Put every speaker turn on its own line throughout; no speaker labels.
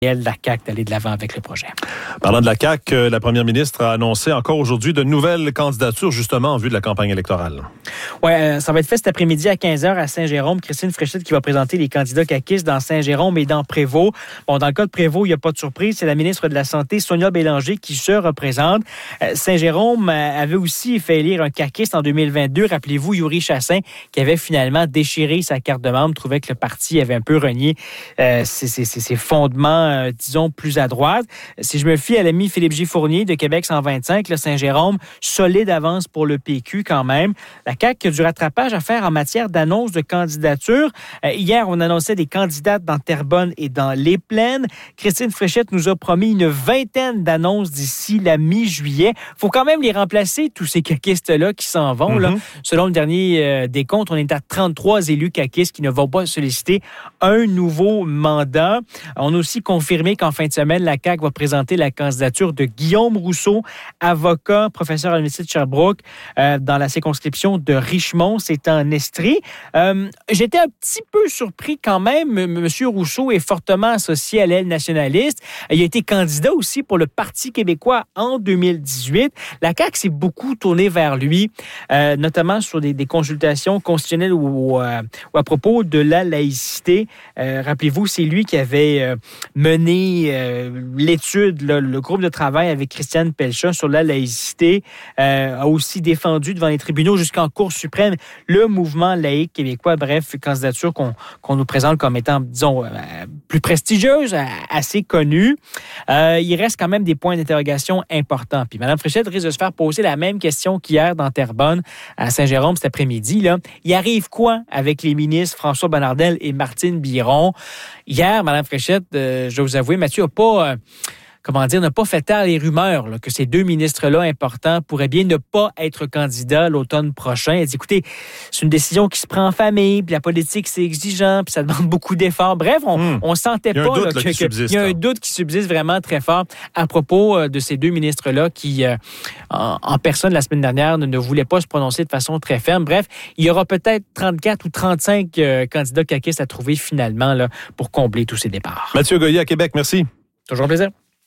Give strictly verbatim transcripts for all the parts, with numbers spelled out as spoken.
de la C A Q d'aller de l'avant avec le projet.
Parlant de la C A Q, la première ministre a annoncé encore aujourd'hui de nouvelles candidatures justement en vue de la campagne électorale.
Oui, euh, ça va être fait cet après-midi à quinze heures à Saint-Jérôme. Christine Fréchette qui va présenter les candidats caquistes dans Saint-Jérôme et dans Prévost. Bon, dans le cas de Prévost, il n'y a pas de surprise. C'est la ministre de la Santé, Sonia Bélanger, qui se représente. Euh, Saint-Jérôme euh, avait aussi fait élire un caquiste en deux mille vingt-deux. Rappelez-vous, Yuri Chassin, qui avait finalement déchiré sa carte de membre, trouvait que le parti avait un peu renié euh, ses, ses, ses fondements, euh, disons, plus à droite. Si je me fie à l'ami Philippe G. Fournier de Québec cent vingt-cinq, le Saint-Jérôme, solide avance pour le P Q quand même. La C A Q a du rattrapage à faire en matière d'annonce de candidature. Euh, hier, on annonçait des candidates dans Terrebonne et dans les Plaines. Christine Fréchette nous a promis une vingtaine d'annonces d'ici la mi-juillet. Il faut quand même les remplacer, tous ces caquistes-là qui s'en vont. Mm-hmm. Là. Selon le dernier euh, décompte, on est à trente-trois élus caquistes qui ne vont pas solliciter un nouveau mandat. On a aussi confirmé qu'en fin de semaine, la C A Q va présenter la candidature de Guillaume Rousseau, avocat, professeur à l'Université de Sherbrooke, euh, dans la circonscription de Richmond, c'est en Estrie. Euh, j'étais un petit peu surpris quand même. M. Rousseau est fortement associé à l'aile nationaliste. Il a été candidat aussi pour le Parti québécois en deux mille dix-huit. La C A Q s'est beaucoup tournée vers lui, euh, notamment sur des, des consultations constitutionnelles ou, euh, ou à propos de la laïcité. Euh, rappelez-vous, c'est lui qui avait euh, mené euh, l'étude, là, le groupe de travail avec Christiane Pelchat sur la laïcité, euh, a aussi défendu devant les tribunaux jusqu'en Cour suprême le mouvement laïque québécois. Bref, candidature qu'on, qu'on nous présente comme étant, disons, euh, plus prestigieuse, assez connue. Euh, il reste quand même des points d'interrogation importants. Puis Mme Fréchette risque de se faire poser la même question qu'hier dans Terrebonne, à Saint-Jérôme cet après-midi. Là. Il arrive quoi avec les ministres François Bonnardel et Martine Biron? Hier, Mme Fréchette, euh, je dois vous avouer, Mathieu n'a pas... Euh, comment dire, n'a pas fait taire les rumeurs là, que ces deux ministres-là importants pourraient bien ne pas être candidats l'automne prochain. Elle dit, écoutez, c'est une décision qui se prend en famille, puis la politique, c'est exigeant, puis ça demande beaucoup d'efforts. Bref, on mmh. on sentait pas là, là, que, qu'il y a un doute qui subsiste vraiment très fort à propos euh, de ces deux ministres-là qui, euh, en, en personne, la semaine dernière, ne, ne voulaient pas se prononcer de façon très ferme. Bref, il y aura peut-être trente-quatre ou trente-cinq euh, candidats caquistes à trouver finalement là, pour combler tous ces départs.
Mathieu Goyer à Québec, merci.
Toujours un plaisir.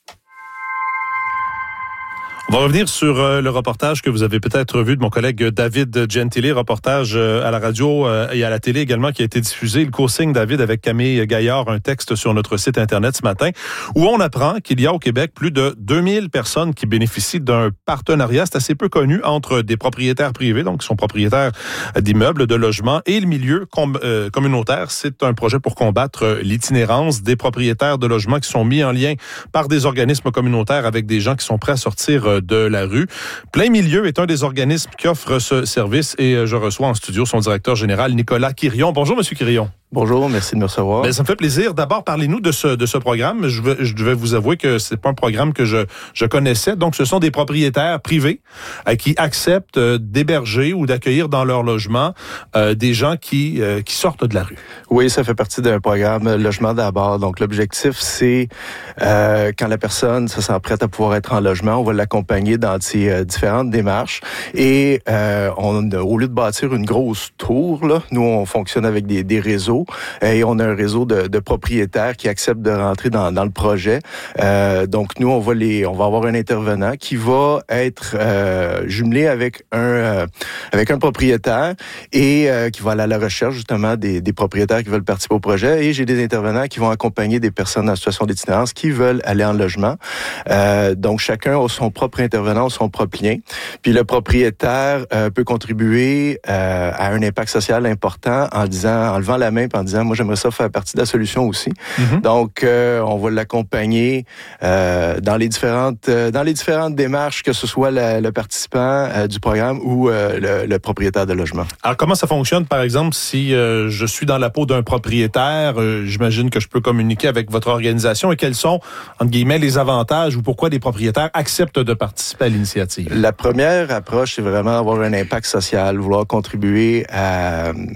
On va revenir sur euh, le reportage que vous avez peut-être vu de mon collègue David Gentili, reportage euh, à la radio euh, et à la télé également qui a été diffusé. Il co-signe David avec Camille Gaillard un texte sur notre site Internet ce matin où on apprend qu'il y a au Québec plus de deux mille personnes qui bénéficient d'un partenariat, c'est assez peu connu, entre des propriétaires privés, donc qui sont propriétaires d'immeubles, de logements, et le milieu com- euh, communautaire. C'est un projet pour combattre l'itinérance des propriétaires de logements qui sont mis en lien par des organismes communautaires avec des gens qui sont prêts à sortir de la rue. Plein Milieu est un des organismes qui offre ce service et je reçois en studio son directeur général, Nicolas Quirion. Bonjour, Monsieur Quirion.
Bonjour, merci de me recevoir.
Ben, ça me fait plaisir. D'abord, parlez-nous de ce, de ce programme. Je vais, je devais vous avouer que c'est pas un programme que je, je connaissais. Donc, ce sont des propriétaires privés euh, qui acceptent euh, d'héberger ou d'accueillir dans leur logement euh, des gens qui, euh, qui sortent de la rue.
Oui, ça fait partie d'un programme Logement d'abord. Donc, l'objectif, c'est euh, quand la personne se sent prête à pouvoir être en logement, on va l'accompagner dans ses euh, différentes démarches. Et euh, on, au lieu de bâtir une grosse tour, là, nous, on fonctionne avec des, des réseaux. Et on a un réseau de, de propriétaires qui acceptent de rentrer dans, dans le projet. Euh, donc, nous, on va les, on va avoir un intervenant qui va être euh, jumelé avec un, euh, avec un propriétaire et euh, qui va aller à la recherche, justement, des, des propriétaires qui veulent participer au projet. Et j'ai des intervenants qui vont accompagner des personnes en situation d'itinérance qui veulent aller en logement. Euh, donc, chacun a son propre intervenant, son propre lien. Puis, le propriétaire euh, peut contribuer euh, à un impact social important en disant, en levant la main en disant, moi, j'aimerais ça faire partie de la solution aussi. Mm-hmm. Donc, euh, on va l'accompagner euh, dans les différentes euh, dans les différentes démarches, que ce soit la, le participant euh, du programme ou euh, le, le propriétaire de logement.
Alors, comment ça fonctionne, par exemple, si euh, je suis dans la peau d'un propriétaire, euh, j'imagine que je peux communiquer avec votre organisation, et quels sont, entre guillemets, les avantages ou pourquoi les propriétaires acceptent de participer à l'initiative?
La première approche, c'est vraiment avoir un impact social, vouloir contribuer à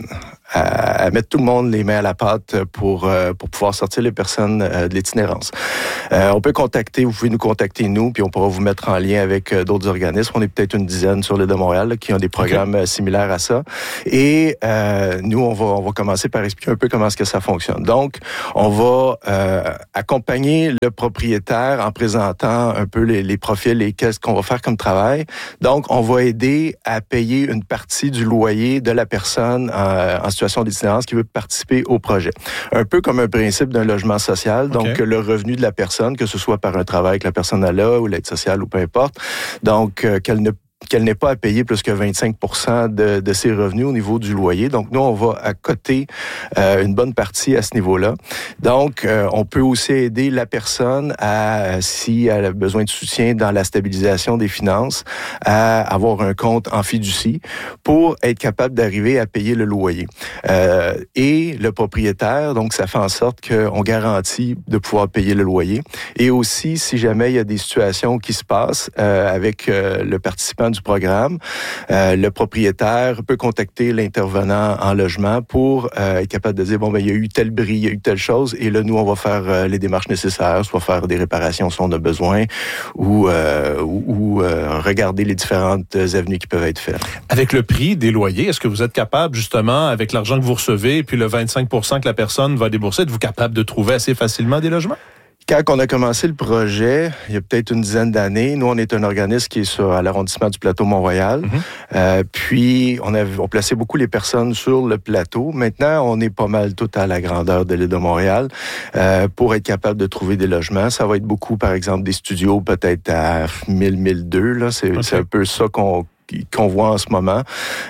à, à mettre tout le monde les mains à la pâte pour, euh, pour pouvoir sortir les personnes euh, de l'itinérance. Euh, on peut contacter, vous pouvez nous contacter, nous, puis on pourra vous mettre en lien avec euh, d'autres organismes. On est peut-être une dizaine sur l'île de Montréal là, qui ont des programmes okay. similaires à ça. Et euh, nous, on va, on va commencer par expliquer un peu comment est-ce que ça fonctionne. Donc, on va euh, accompagner le propriétaire en présentant un peu les, les profils et qu'est-ce qu'on va faire comme travail. Donc, on va aider à payer une partie du loyer de la personne en, en situation d'itinérance qui veut participer au projet. Un peu comme un principe d'un logement social. Donc, okay. le revenu de la personne, que ce soit par un travail que la personne a là ou l'aide sociale ou peu importe. Donc, euh, qu'elle ne qu'elle n'ait pas à payer plus que vingt-cinq pour cent de, de ses revenus au niveau du loyer. Donc, nous, on va accoter euh, une bonne partie à ce niveau-là. Donc, euh, on peut aussi aider la personne à, si elle a besoin de soutien dans la stabilisation des finances, à avoir un compte en fiducie pour être capable d'arriver à payer le loyer. Euh, et le propriétaire, donc, ça fait en sorte qu'on garantit de pouvoir payer le loyer. Et aussi, si jamais il y a des situations qui se passent euh, avec euh, le participant du programme, euh, le propriétaire peut contacter l'intervenant en logement pour euh, être capable de dire, bon, ben il y a eu tel bris, il y a eu telle chose, et là, nous, on va faire euh, les démarches nécessaires, soit faire des réparations si on a besoin, ou, euh, ou, ou euh, regarder les différentes avenues qui peuvent être faites.
Avec le prix des loyers, est-ce que vous êtes capable, justement, avec l'argent que vous recevez, puis le vingt-cinq pour cent que la personne va débourser, êtes-vous capable de trouver assez facilement des logements?
Quand on a commencé le projet, il y a peut-être une dizaine d'années, nous, on est un organisme qui est sur, à l'arrondissement du Plateau-Mont-Royal. Mm-hmm. Euh, puis, on a on plaçait beaucoup les personnes sur le plateau. Maintenant, on est pas mal tout à la grandeur de l'île de Montréal euh, pour être capable de trouver des logements. Ça va être beaucoup, par exemple, des studios peut-être à mille, mille deux. Là. C'est, okay. c'est un peu ça qu'on qu'on voit en ce moment.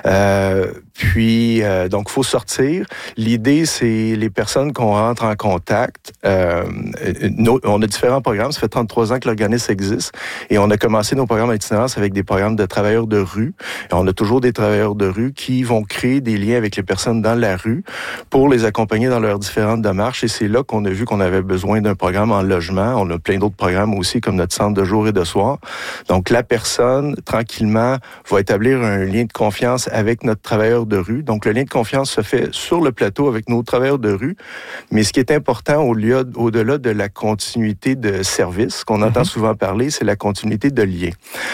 Euh, puis, euh, donc, il faut sortir. L'idée, c'est les personnes qu'on rentre en contact. Euh, nos, on a différents programmes. Ça fait trente-trois ans que l'organisme existe. Et on a commencé nos programmes d'itinérance avec des programmes de travailleurs de rue. Et on a toujours des travailleurs de rue qui vont créer des liens avec les personnes dans la rue pour les accompagner dans leurs différentes démarches. Et c'est là qu'on a vu qu'on avait besoin d'un programme en logement. On a plein d'autres programmes aussi, comme notre centre de jour et de soir. Donc, la personne, tranquillement, va établir un lien de confiance avec notre travailleur de rue. Donc, le lien de confiance se fait sur le plateau avec nos travailleurs de rue. Mais ce qui est important au-delà, au-delà de la continuité de service, qu'on entend mm-hmm. souvent parler, c'est la continuité de lien.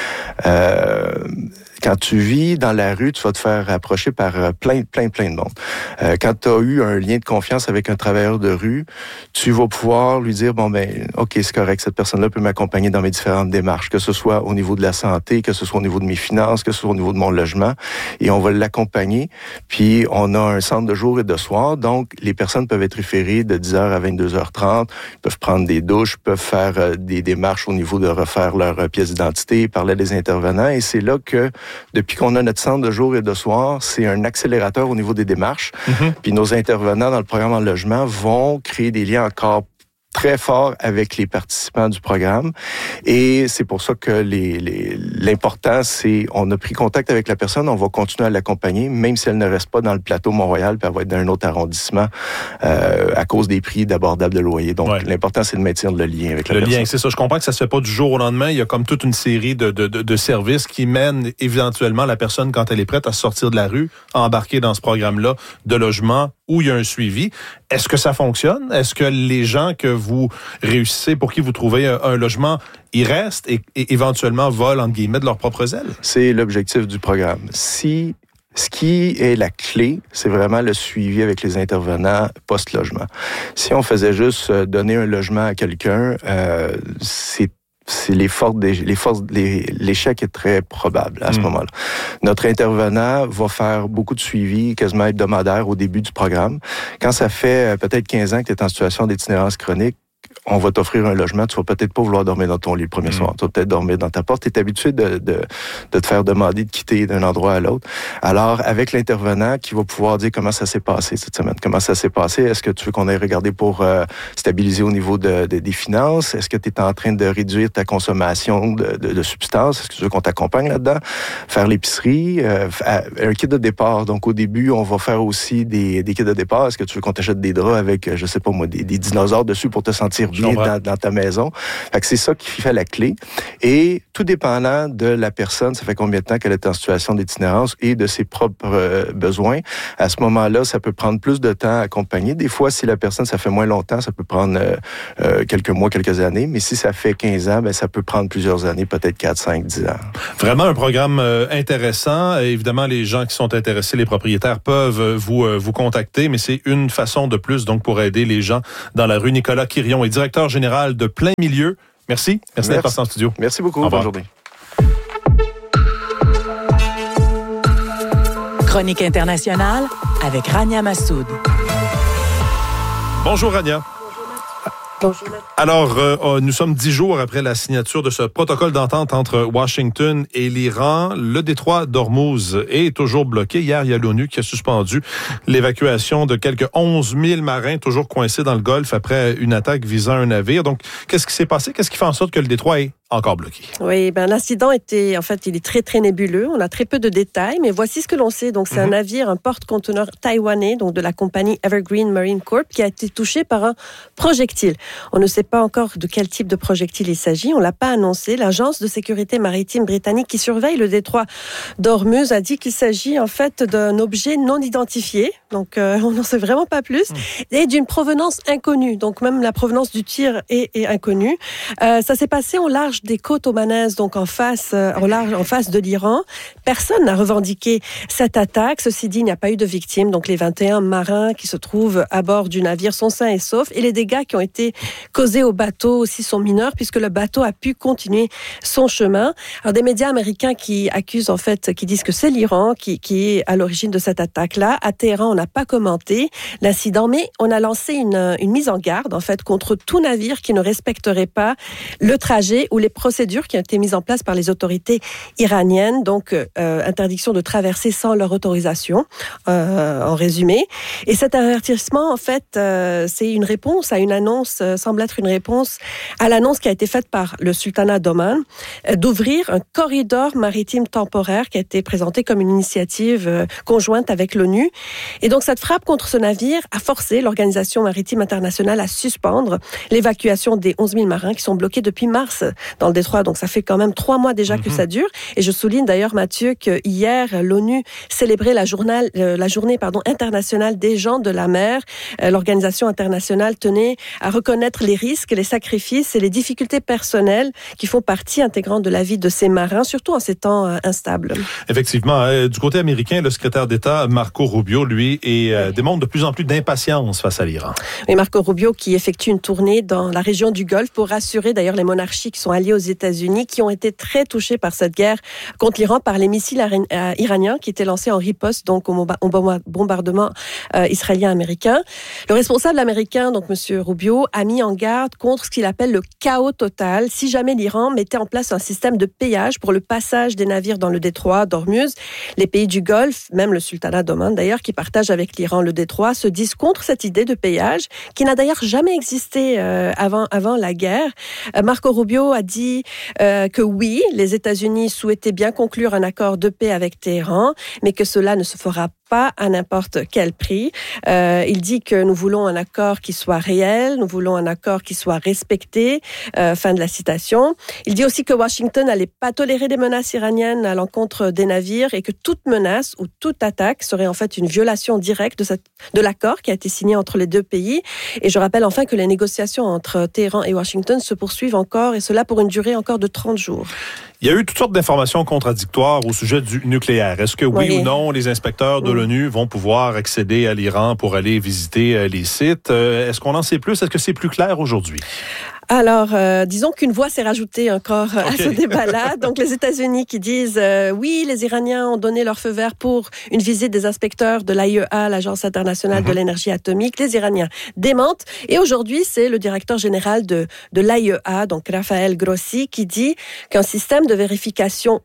Euh, quand tu vis dans la rue, tu vas te faire approcher par plein, plein, plein de monde. Euh, quand tu as eu un lien de confiance avec un travailleur de rue, tu vas pouvoir lui dire, bon, ben, OK, c'est correct, cette personne-là peut m'accompagner dans mes différentes démarches, que ce soit au niveau de la santé, que ce soit au niveau de mes finances, que ce soit au niveau de mon logement, et on va l'accompagner. Puis, on a un centre de jour et de soir, donc les personnes peuvent être référées de dix heures à vingt-deux heures trente, peuvent prendre des douches, peuvent faire euh, des démarches au niveau de refaire leur euh, pièce d'identité, parler à des intervenants, et c'est là que depuis qu'on a notre centre de jour et de soir, c'est un accélérateur au niveau des démarches. Mm-hmm. Puis nos intervenants dans le programme en logement vont créer des liens encore très fort avec les participants du programme. Et c'est pour ça que les, les, l'important, c'est on a pris contact avec la personne, on va continuer à l'accompagner, même si elle ne reste pas dans le plateau Mont-Royal, puis elle va être dans un autre arrondissement euh, à cause des prix d'abordables de loyer. Donc, ouais. l'important, c'est de maintenir le lien avec la
le
personne.
Le lien, c'est ça. Je comprends que ça se fait pas du jour au lendemain. Il y a comme toute une série de, de, de, de services qui mènent éventuellement la personne, quand elle est prête à sortir de la rue, à embarquer dans ce programme-là de logement où il y a un suivi. Est-ce que ça fonctionne? Est-ce que les gens que vous réussissez, pour qui vous trouvez un, un logement, ils restent et, et éventuellement volent, entre guillemets, de leurs propres ailes?
C'est l'objectif du programme. Si ce qui est la clé, c'est vraiment le suivi avec les intervenants post-logement. Si on faisait juste donner un logement à quelqu'un, euh, c'est c'est les forces, les forces, les, l'échec est très probable à ce mmh. moment-là. Notre intervenant va faire beaucoup de suivi, quasiment hebdomadaire au début du programme. Quand ça fait peut-être quinze ans que tu es en situation d'itinérance chronique, on va t'offrir un logement, tu vas peut-être pas vouloir dormir dans ton lit le premier mmh. soir. Tu vas peut-être dormir dans ta porte. Tu es habitué de, de, de te faire demander de quitter d'un endroit à l'autre. Alors, avec l'intervenant qui va pouvoir dire comment ça s'est passé cette semaine, comment ça s'est passé, est-ce que tu veux qu'on aille regarder pour euh, stabiliser au niveau de, de, des finances? Est-ce que tu es en train de réduire ta consommation de, de, de substances? Est-ce que tu veux qu'on t'accompagne là-dedans? Faire l'épicerie, euh, un kit de départ. Donc, au début, on va faire aussi des, des kits de départ. Est-ce que tu veux qu'on t'achète des draps avec, je sais pas moi, des, des dinosaures dessus pour te sentir sentir bien dans, dans ta maison. Fait que c'est ça qui fait la clé. Et tout dépendant de la personne, ça fait combien de temps qu'elle est en situation d'itinérance et de ses propres euh, besoins, à ce moment-là, ça peut prendre plus de temps à accompagner. Des fois, si la personne, ça fait moins longtemps, ça peut prendre euh, euh, quelques mois, quelques années. Mais si ça fait quinze ans, ben ça peut prendre plusieurs années, peut-être quatre, cinq, dix ans.
Vraiment un programme euh, intéressant. Évidemment, les gens qui sont intéressés, les propriétaires peuvent vous, euh, vous contacter, mais c'est une façon de plus donc pour aider les gens dans la rue Nicolas Quirion et directeur général de Plein Milieu. Merci. Merci, Merci. d'être passé en studio.
Merci beaucoup. Bonne journée.
Chronique internationale avec Rania Massoud.
Bonjour Rania.
Bonjour.
Alors, euh, nous sommes dix jours après la signature de ce protocole d'entente entre Washington et l'Iran. Le détroit d'Ormuz est toujours bloqué. Hier, il y a l'ONU qui a suspendu l'évacuation de quelques onze mille marins toujours coincés dans le Golfe après une attaque visant un navire. Donc, qu'est-ce qui s'est passé? Qu'est-ce qui fait en sorte que le détroit est encore bloqué?
Oui, ben l'incident était, en fait, il est très, très nébuleux. On a très peu de détails, mais voici ce que l'on sait. Donc, c'est mm-hmm. un navire, un porte-conteneur taïwanais, donc de la compagnie Evergreen Marine Corp, qui a été touché par un projectile. On ne sait pas encore de quel type de projectile il s'agit. On l'a pas annoncé. L'agence de sécurité maritime britannique qui surveille le détroit d'Ormuz a dit qu'il s'agit, en fait, d'un objet non identifié. Donc, euh, on n'en sait vraiment pas plus. Mm. Et d'une provenance inconnue. Donc, même la provenance du tir est, est inconnue. Euh, ça s'est passé au large des côtes omanaises, donc en face, euh, au large, en face de l'Iran. Personne n'a revendiqué cette attaque. Ceci dit, il n'y a pas eu de victimes. Donc les vingt et un marins qui se trouvent à bord du navire sont sains et saufs. Et les dégâts qui ont été causés au bateau aussi sont mineurs puisque le bateau a pu continuer son chemin. Alors des médias américains qui accusent en fait, qui disent que c'est l'Iran qui, qui est à l'origine de cette attaque-là. À Téhéran, on n'a pas commenté l'incident, mais on a lancé une, une mise en garde en fait contre tout navire qui ne respecterait pas le trajet ou les procédures qui ont été mises en place par les autorités iraniennes, donc euh, interdiction de traverser sans leur autorisation, euh, en résumé. Et cet avertissement, en fait, euh, c'est une réponse à une annonce, euh, semble être une réponse à l'annonce qui a été faite par le sultanat d'Oman euh, d'ouvrir un corridor maritime temporaire qui a été présenté comme une initiative euh, conjointe avec l'ONU. Et donc cette frappe contre ce navire a forcé l'Organisation maritime internationale à suspendre l'évacuation des onze mille marins qui sont bloqués depuis mars dans le détroit. Donc, ça fait quand même trois mois déjà mm-hmm. que ça dure. Et je souligne d'ailleurs, Mathieu, que hier, l'ONU célébrait la, journal, euh, la journée pardon, internationale des gens de la mer. Euh, l'organisation internationale tenait à reconnaître les risques, les sacrifices et les difficultés personnelles qui font partie intégrante de la vie de ces marins, surtout en ces temps euh, instables.
Effectivement. Euh, du côté américain, le secrétaire d'État, Marco Rubio, lui, est, euh, démontre de plus en plus d'impatience face à l'Iran.
Et Marco Rubio qui effectue une tournée dans la région du Golfe pour rassurer d'ailleurs les monarchies qui sont alliées aux États-Unis, qui ont été très touchés par cette guerre contre l'Iran par les missiles iraniens qui étaient lancés en riposte donc au bombardement euh, israélien-américain. Le responsable américain, donc Monsieur Rubio, a mis en garde contre ce qu'il appelle le chaos total si jamais l'Iran mettait en place un système de péage pour le passage des navires dans le détroit d'Ormuz. Les pays du Golfe, même le sultanat d'Oman d'ailleurs, qui partagent avec l'Iran le détroit, se disent contre cette idée de péage qui n'a d'ailleurs jamais existé euh, avant, avant la guerre. Euh, Marco Rubio a dit euh, que oui, les États-Unis souhaitaient bien conclure un accord de paix avec Téhéran, mais que cela ne se fera pas à n'importe quel prix. Euh, il dit que nous voulons un accord qui soit réel, nous voulons un accord qui soit respecté. Euh, fin de la citation. Il dit aussi que Washington n'allait pas tolérer des menaces iraniennes à l'encontre des navires et que toute menace ou toute attaque serait en fait une violation directe de, cette, de l'accord qui a été signé entre les deux pays. Et je rappelle enfin que les négociations entre Téhéran et Washington se poursuivent encore et cela pour une durée encore de trente jours.
Il y a eu toutes sortes d'informations contradictoires au sujet du nucléaire. Est-ce que oui, oui. ou non, les inspecteurs de oui. l'ONU vont pouvoir accéder à l'Iran pour aller visiter les sites? Est-ce qu'on en sait plus? Est-ce que c'est plus clair aujourd'hui?
Alors, euh, disons qu'une voix s'est rajoutée encore okay. à ce débat-là. Donc, les États-Unis qui disent euh, oui, les Iraniens ont donné leur feu vert pour une visite des inspecteurs de l'A I E A, l'Agence internationale mm-hmm. de l'énergie atomique. Les Iraniens démentent. Et aujourd'hui, c'est le directeur général de, de l'A I E A, donc Rafael Grossi, qui dit qu'un système de vérification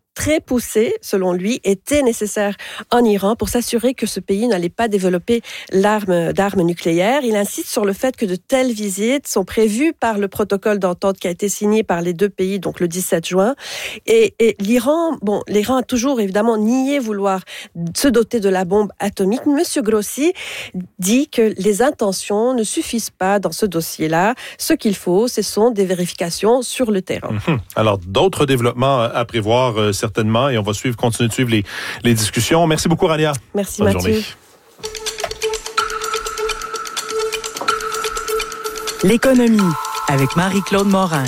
très poussée, selon lui, était nécessaire en Iran pour s'assurer que ce pays n'allait pas développer l'arme, d'armes nucléaires. Il insiste sur le fait que de telles visites sont prévues par le protocole d'entente qui a été signé par les deux pays, donc le dix-sept juin. Et, et l'Iran, bon, l'Iran a toujours évidemment nié vouloir se doter de la bombe atomique. Monsieur Grossi dit que les intentions ne suffisent pas dans ce dossier-là. Ce qu'il faut, ce sont des vérifications sur le terrain.
Mmh. Alors, d'autres développements à prévoir euh, certainement, et on va suivre, continuer de suivre les, les discussions. Merci beaucoup, Rania.
Merci,
Bonne
Mathieu.
journée.
L'économie avec Marie-Claude Morin.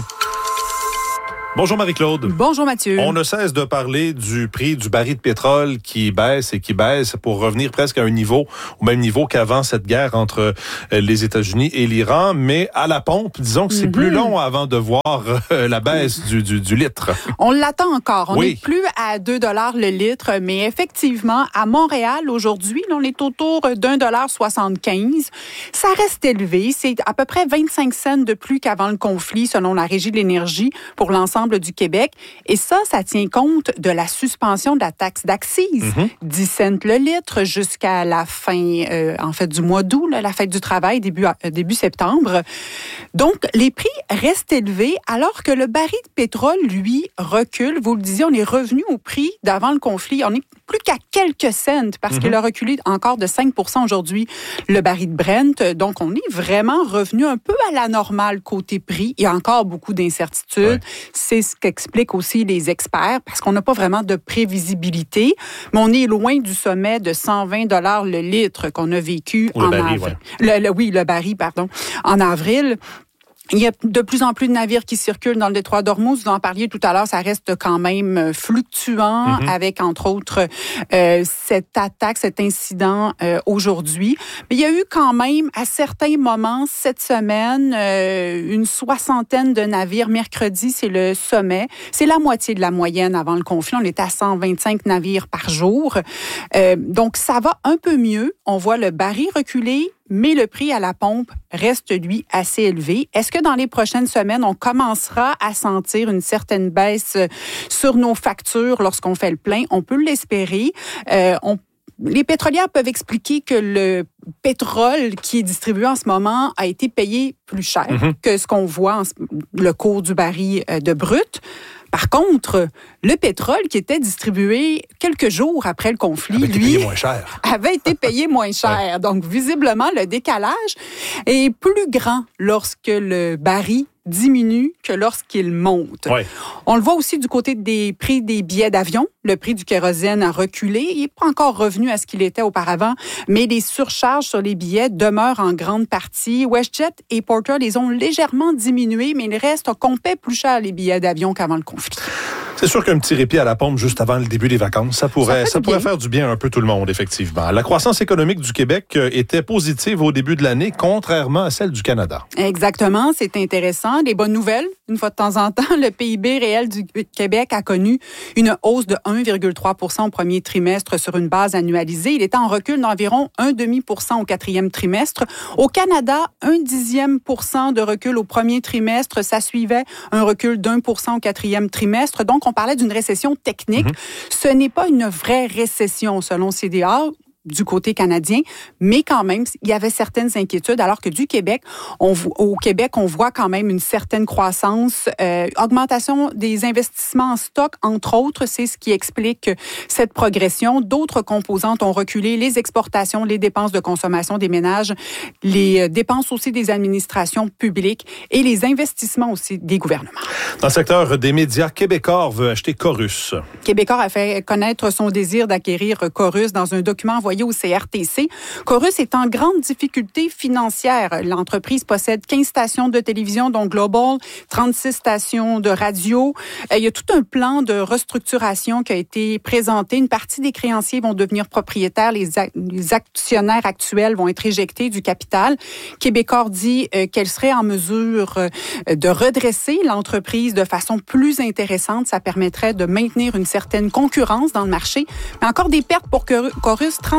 Bonjour Marie-Claude.
Bonjour Mathieu.
On ne cesse de parler du prix du baril de pétrole qui baisse et qui baisse pour revenir presque à un niveau, au même niveau qu'avant cette guerre entre les États-Unis et l'Iran. Mais à la pompe, disons que c'est mm-hmm. plus long avant de voir euh, la baisse du, du, du litre.
On l'attend encore. On n'est
oui.
plus à deux dollars le litre, mais effectivement, à Montréal, aujourd'hui, on est autour d'un dollar soixante-quinze. Ça reste élevé. C'est à peu près vingt-cinq cents de plus qu'avant le conflit, selon la Régie de l'énergie, pour l'ensemble du Québec. Et ça, ça tient compte de la suspension de la taxe d'accise. Mm-hmm. dix cents le litre jusqu'à la fin, euh, en fait, du mois d'août, là, la fête du travail, début, euh, début septembre. Donc, les prix restent élevés alors que le baril de pétrole, lui, recule. Vous le disiez, on est revenu au prix d'avant le conflit. On est plus qu'à quelques cents parce mm-hmm. qu'il a reculé encore de cinq pour cent aujourd'hui, le baril de Brent. Donc, on est vraiment revenu un peu à la normale côté prix. Il y a encore beaucoup d'incertitudes. Ouais. C'est ce qu'expliquent aussi les experts, parce qu'on n'a pas vraiment de prévisibilité, mais on est loin du sommet de cent vingt dollars le litre qu'on a vécu
Ou
en
le baril,
avril.
Ouais.
Le, le, oui, le baril, pardon, en avril. Il y a de plus en plus de navires qui circulent dans le détroit d'Ormuz. Vous en parliez tout à l'heure, ça reste quand même fluctuant mm-hmm. avec, entre autres, euh, cette attaque, cet incident euh, aujourd'hui. Mais il y a eu quand même, à certains moments, cette semaine, euh, une soixantaine de navires. Mercredi, c'est le sommet. C'est la moitié de la moyenne avant le conflit. On était à cent vingt-cinq navires par jour. Euh, donc, ça va un peu mieux. On voit le baril reculer, mais le prix à la pompe reste, lui, assez élevé. Est-ce que dans les prochaines semaines, on commencera à sentir une certaine baisse sur nos factures lorsqu'on fait le plein? On peut l'espérer. Euh, on Les pétrolières peuvent expliquer que le pétrole qui est distribué en ce moment a été payé plus cher mm-hmm. que ce qu'on voit en ce, le cours du baril de brut. Par contre, le pétrole qui était distribué quelques jours après le conflit,
avait été
lui,
payé moins cher.
avait été payé moins cher. Ouais. Donc, visiblement, le décalage est plus grand lorsque le baril diminue que lorsqu'il monte.
Ouais.
On le voit aussi du côté des prix des billets d'avion. Le prix du kérosène a reculé. Il n'est pas encore revenu à ce qu'il était auparavant, mais les surcharges sur les billets demeurent en grande partie. WestJet et Porter les ont légèrement diminués, mais il reste qu'on paie plus cher les billets d'avion qu'avant le conflit.
C'est sûr qu'un petit répit à la pompe juste avant le début des vacances, ça pourrait, ça, ça pourrait faire du bien à un peu tout le monde, effectivement. La croissance économique du Québec était positive au début de l'année, contrairement à celle du Canada.
Exactement, c'est intéressant. Des bonnes nouvelles, une fois de temps en temps, le P I B réel du Québec a connu une hausse de un virgule trois pour cent au premier trimestre sur une base annualisée. Il était en recul d'environ un virgule cinq pour cent au quatrième trimestre. Au Canada, un dixième pour cent de recul au premier trimestre. Ça suivait un recul d'un pour cent au quatrième trimestre. Donc, on parlait d'une récession technique. Mm-hmm. Ce n'est pas une vraie récession, selon C D A du côté canadien, mais quand même, il y avait certaines inquiétudes, alors que du Québec, on, au Québec, on voit quand même une certaine croissance, euh, augmentation des investissements en stock, entre autres, c'est ce qui explique cette progression. D'autres composantes ont reculé, les exportations, les dépenses de consommation des ménages, les dépenses aussi des administrations publiques et les investissements aussi des gouvernements.
Dans le secteur des médias, Québecor veut acheter Corus.
Québecor a fait connaître son désir d'acquérir Corus dans un document envoyé au C R T C. Corus est en grande difficulté financière. L'entreprise possède quinze stations de télévision, dont Global, trente-six stations de radio. Il y a tout un plan de restructuration qui a été présenté. Une partie des créanciers vont devenir propriétaires. Les, a- les actionnaires actuels vont être éjectés du capital. Québecor dit euh, qu'elle serait en mesure euh, de redresser l'entreprise de façon plus intéressante. Ça permettrait de maintenir une certaine concurrence dans le marché. Mais encore des pertes pour Corus, trente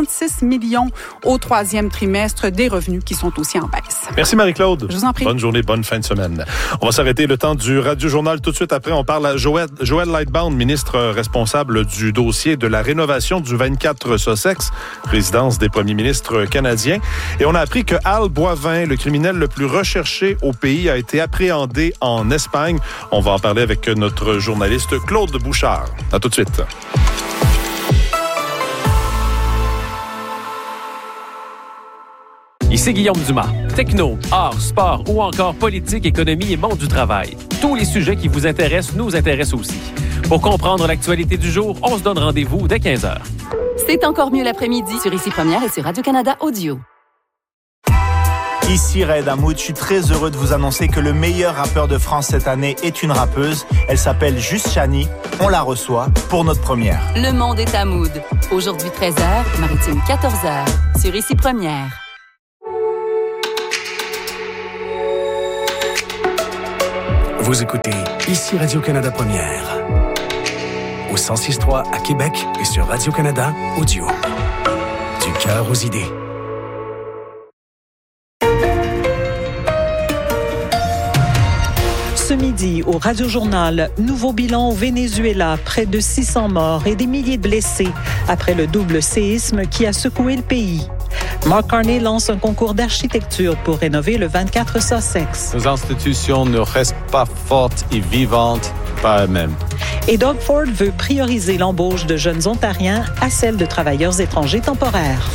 trente-six millions au troisième trimestre, des revenus qui sont aussi en baisse.
Merci Marie-Claude.
Je vous en prie.
Bonne journée, bonne fin de semaine. On va s'arrêter le temps du Radio-Journal. Tout de suite après, on parle à Joël, Joël Lightbound, ministre responsable du dossier de la rénovation du vingt-quatre Sussex, résidence des premiers ministres canadiens. Et on a appris que Al Boivin, le criminel le plus recherché au pays, a été appréhendé en Espagne. On va en parler avec notre journaliste Claude Bouchard. À tout de suite.
Ici Guillaume Dumas. Techno, art, sport ou encore politique, économie et monde du travail. Tous les sujets qui vous intéressent nous intéressent aussi. Pour comprendre l'actualité du jour, on se donne rendez-vous dès quinze heures.
C'est encore mieux l'après-midi sur Ici Première et sur Radio-Canada Audio.
Ici Red Hamoud, je suis très heureux de vous annoncer que le meilleur rappeur de France cette année est une rappeuse. Elle s'appelle Juste Chani. On la reçoit pour notre première.
Le monde est à Mood. Aujourd'hui treize heures, Maritime quatorze heures, sur Ici Première.
Vous écoutez Ici Radio-Canada Première. Au cent six point trois à Québec et sur Radio-Canada Audio. Du cœur aux idées.
Ce midi, au Radio-Journal, nouveau bilan au Venezuela, près de six cents morts et des milliers de blessés après le double séisme qui a secoué le pays. Mark Carney lance un concours d'architecture pour rénover le vingt-quatre Sussex.
Nos institutions ne restent pas fortes et vivantes par elles-mêmes.
Et Doug Ford veut prioriser l'embauche de jeunes Ontariens à celle de travailleurs étrangers temporaires.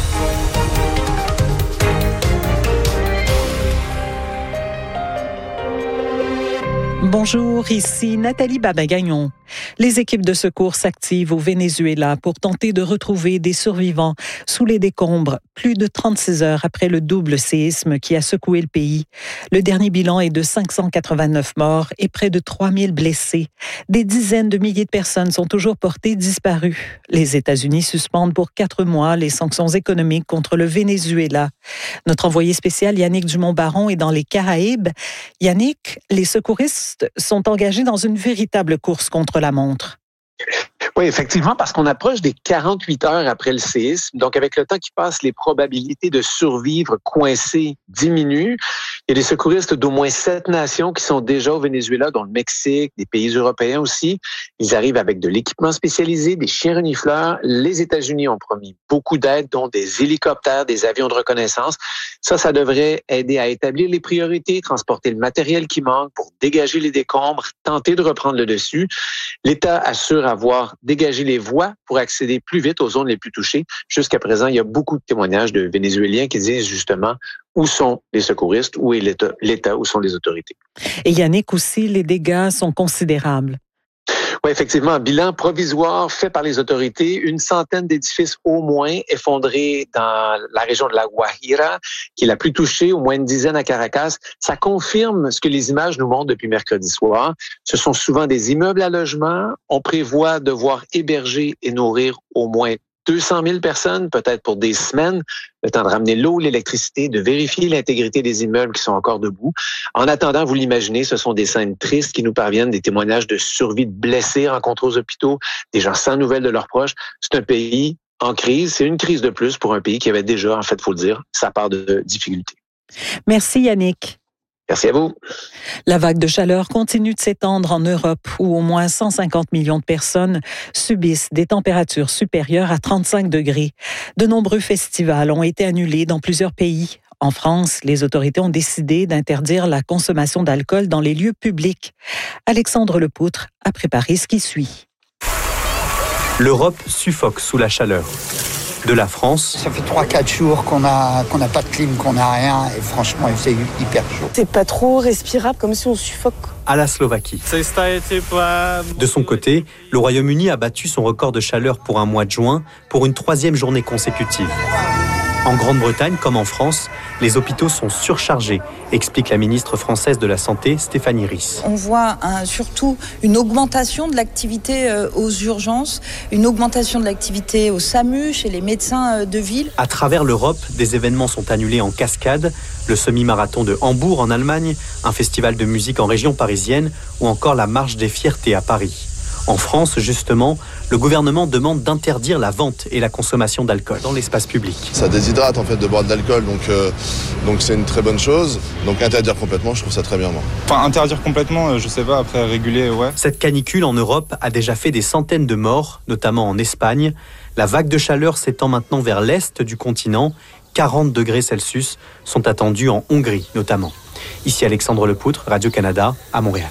Bonjour, ici Nathalie Babin-Gagnon. Les équipes de secours s'activent au Venezuela pour tenter de retrouver des survivants sous les décombres, plus de trente-six heures après le double séisme qui a secoué le pays. Le dernier bilan est de cinq cent quatre-vingt-neuf morts et près de trois mille blessés. Des dizaines de milliers de personnes sont toujours portées disparues. Les États-Unis suspendent pour quatre mois les sanctions économiques contre le Venezuela. Notre envoyé spécial Yannick Dumont-Baron est dans les Caraïbes. Yannick, les secouristes sont engagés dans une véritable course contre la montre.
Oui, effectivement, parce qu'on approche des quarante-huit heures après le séisme. Donc, avec le temps qui passe, les probabilités de survivre coincés diminuent. Il y a des secouristes d'au moins sept nations qui sont déjà au Venezuela, dont le Mexique, des pays européens aussi. Ils arrivent avec de l'équipement spécialisé, des chiens renifleurs. Les États-Unis ont promis beaucoup d'aide, dont des hélicoptères, des avions de reconnaissance. Ça, ça devrait aider à établir les priorités, transporter le matériel qui manque pour dégager les décombres, tenter de reprendre le dessus. L'État assure avoir dégagé les voies pour accéder plus vite aux zones les plus touchées. Jusqu'à présent, il y a beaucoup de témoignages de Vénézuéliens qui disent justement où sont les secouristes, où est l'État, l'État où sont les autorités.
Et Yannick aussi, les dégâts sont considérables.
Oui, effectivement, un bilan provisoire fait par les autorités, une centaine d'édifices au moins effondrés dans la région de la Guajira, qui est la plus touchée, au moins une dizaine à Caracas. Ça confirme ce que les images nous montrent depuis mercredi soir. Ce sont souvent des immeubles à logement. On prévoit devoir héberger et nourrir au moins deux cent mille personnes, peut-être pour des semaines, le temps de ramener l'eau, l'électricité, de vérifier l'intégrité des immeubles qui sont encore debout. En attendant, vous l'imaginez, ce sont des scènes tristes qui nous parviennent, des témoignages de survie de blessés rencontrés aux hôpitaux, des gens sans nouvelles de leurs proches. C'est un pays en crise. C'est une crise de plus pour un pays qui avait déjà, en fait, faut le dire, sa part de difficultés.
Merci Yannick.
Merci à vous.
La vague de chaleur continue de s'étendre en Europe où au moins cent cinquante millions de personnes subissent des températures supérieures à trente-cinq degrés. De nombreux festivals ont été annulés dans plusieurs pays. En France, les autorités ont décidé d'interdire la consommation d'alcool dans les lieux publics. Alexandre Lepoutre a préparé ce qui suit.
L'Europe suffoque sous la chaleur. De la France.
Ça fait trois quatre jours qu'on a qu'on n'a pas de clim, qu'on n'a rien et franchement il fait hyper chaud.
C'est pas trop respirable, comme si on suffoque.
À la Slovaquie. De son côté, le Royaume-Uni a battu son record de chaleur pour un mois de juin pour une troisième journée consécutive. En Grande-Bretagne, comme en France, les hôpitaux sont surchargés, explique la ministre française de la Santé, Stéphanie Ries.
On voit un, surtout une augmentation de l'activité euh, aux urgences, une augmentation de l'activité au SAMU, chez les médecins euh, de ville.
À travers l'Europe, des événements sont annulés en cascade, le semi-marathon de Hambourg en Allemagne, un festival de musique en région parisienne ou encore la Marche des Fiertés à Paris. En France, justement, le gouvernement demande d'interdire la vente et la consommation d'alcool dans l'espace public.
Ça déshydrate en fait de boire de l'alcool, donc, euh, donc c'est une très bonne chose. Donc interdire complètement, je trouve ça très bien moi.
Enfin interdire complètement, je sais pas, après réguler, ouais.
Cette canicule en Europe a déjà fait des centaines de morts, notamment en Espagne. La vague de chaleur s'étend maintenant vers l'est du continent. quarante degrés Celsius sont attendus en Hongrie notamment. Ici Alexandre Lepoutre, Radio-Canada, à Montréal.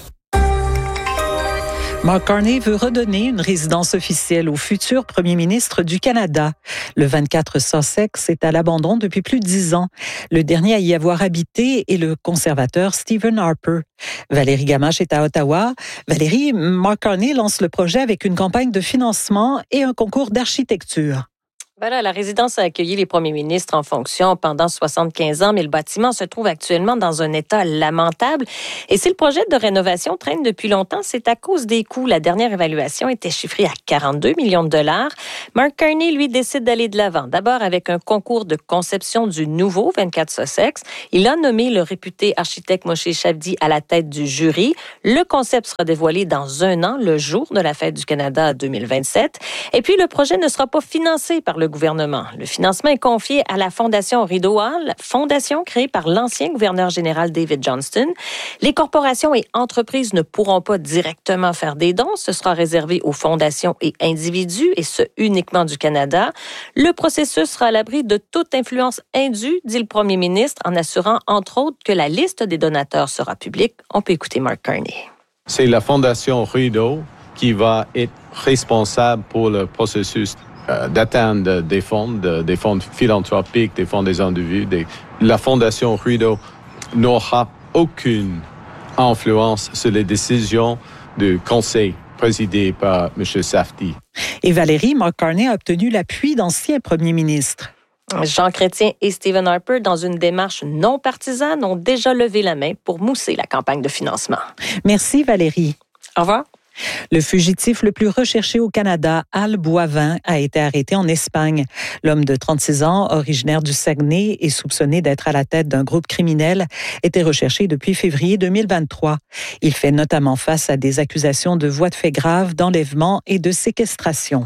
Mark Carney veut redonner une résidence officielle au futur premier ministre du Canada. Le vingt-quatre Sussex est à l'abandon depuis plus de dix ans. Le dernier à y avoir habité est le conservateur Stephen Harper. Valérie Gamache est à Ottawa. Valérie, Mark Carney lance le projet avec une campagne de financement et un concours d'architecture.
Voilà, la résidence a accueilli les premiers ministres en fonction pendant soixante-quinze ans, mais le bâtiment se trouve actuellement dans un état lamentable. Et si le projet de rénovation traîne depuis longtemps, c'est à cause des coûts. La dernière évaluation était chiffrée à quarante-deux millions de dollars. Mark Carney, lui, décide d'aller de l'avant. D'abord avec un concours de conception du nouveau vingt-quatre Sussex. Il a nommé le réputé architecte Moshe Shabdi à la tête du jury. Le concept sera dévoilé dans un an, le jour de la Fête du Canada deux mille vingt-sept. Et puis, le projet ne sera pas financé par le gouvernement. Le financement est confié à la Fondation Rideau Hall, fondation créée par l'ancien gouverneur général David Johnston. Les corporations et entreprises ne pourront pas directement faire des dons. Ce sera réservé aux fondations et individus, et ce, uniquement du Canada. Le processus sera à l'abri de toute influence indue, dit le premier ministre, en assurant, entre autres, que la liste des donateurs sera publique. On peut écouter Mark Carney.
C'est la Fondation Rideau qui va être responsable pour le processus euh, d'atteindre des fonds, de, des fonds philanthropiques, des fonds des individus. Des... La Fondation Rideau n'aura aucune influence sur les décisions du conseil présidé par M. Safdie.
Et Valérie, Mark Carney a obtenu l'appui d'anciens premiers ministres.
Jean Chrétien et Stephen Harper, dans une démarche non partisane, ont déjà levé la main pour mousser la campagne de financement.
Merci Valérie.
Au revoir.
Le fugitif le plus recherché au Canada, Al Boivin, a été arrêté en Espagne. L'homme de trente-six ans, originaire du Saguenay et soupçonné d'être à la tête d'un groupe criminel, était recherché depuis février deux mille vingt-trois. Il fait notamment face à des accusations de voies de fait graves, d'enlèvement et de séquestration.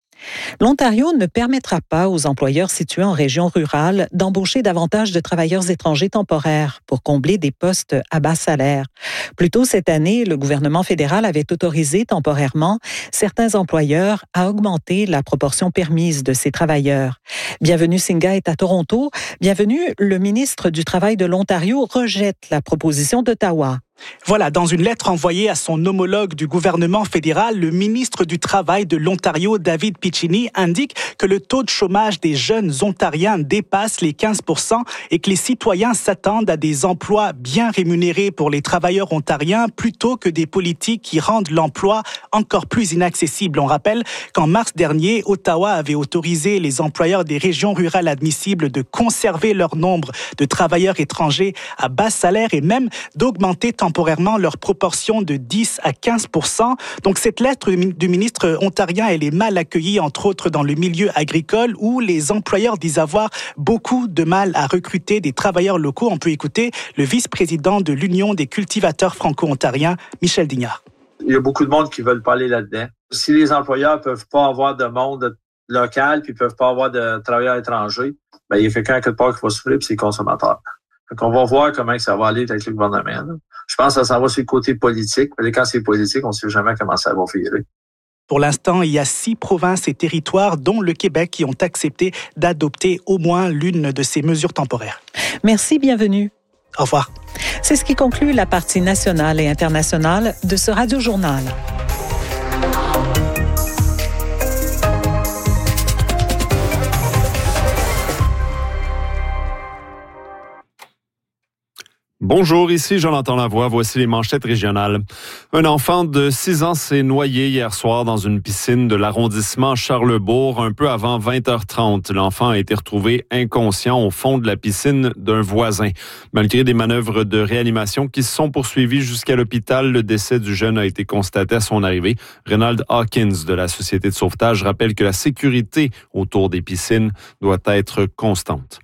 L'Ontario ne permettra pas aux employeurs situés en région rurale d'embaucher davantage de travailleurs étrangers temporaires pour combler des postes à bas salaire. Plus tôt cette année, le gouvernement fédéral avait autorisé temporairement certains employeurs à augmenter la proportion permise de ces travailleurs. Bienvenue Singha est à Toronto. Bienvenue, le ministre du Travail de l'Ontario rejette la proposition d'Ottawa.
Voilà, dans une lettre envoyée à son homologue du gouvernement fédéral, le ministre du Travail de l'Ontario, David Piccini, indique que le taux de chômage des jeunes ontariens dépasse les quinze pour cent et que les citoyens s'attendent à des emplois bien rémunérés pour les travailleurs ontariens plutôt que des politiques qui rendent l'emploi encore plus inaccessible. On rappelle qu'en mars dernier, Ottawa avait autorisé les employeurs des régions rurales admissibles de conserver leur nombre de travailleurs étrangers à bas salaire et même d'augmenter temporairement leur proportion de dix à quinze pour cent. Donc cette lettre du ministre ontarien, elle est mal accueillie, entre autres dans le milieu agricole où les employeurs disent avoir beaucoup de mal à recruter des travailleurs locaux. On peut écouter le vice-président de l'Union des cultivateurs franco-ontariens, Michel Dignard.
Il y a beaucoup de monde qui veulent parler là-dedans. Si les employeurs peuvent pas avoir de monde local puis peuvent pas avoir de travailleurs étrangers, ben il y a quelqu'un quelque part qui va souffrir, puis c'est les consommateurs. Donc on va voir comment ça va aller avec le gouvernement. Là. Je pense que ça s'en va sur le côté politique. Mais quand c'est politique, on ne sait jamais comment ça va virer.
Pour l'instant, il y a six provinces et territoires, dont le Québec, qui ont accepté d'adopter au moins l'une de ces mesures temporaires.
Merci, bienvenue.
Au revoir.
C'est ce qui conclut la partie nationale et internationale de ce Radio-Journal.
Bonjour, ici Jonathan Lavoie, voici les manchettes régionales. Un enfant de six ans s'est noyé hier soir dans une piscine de l'arrondissement Charlesbourg un peu avant vingt heures trente. L'enfant a été retrouvé inconscient au fond de la piscine d'un voisin. Malgré des manœuvres de réanimation qui se sont poursuivies jusqu'à l'hôpital, le décès du jeune a été constaté à son arrivée. Reynald Hawkins de la Société de sauvetage rappelle que la sécurité autour des piscines doit être constante.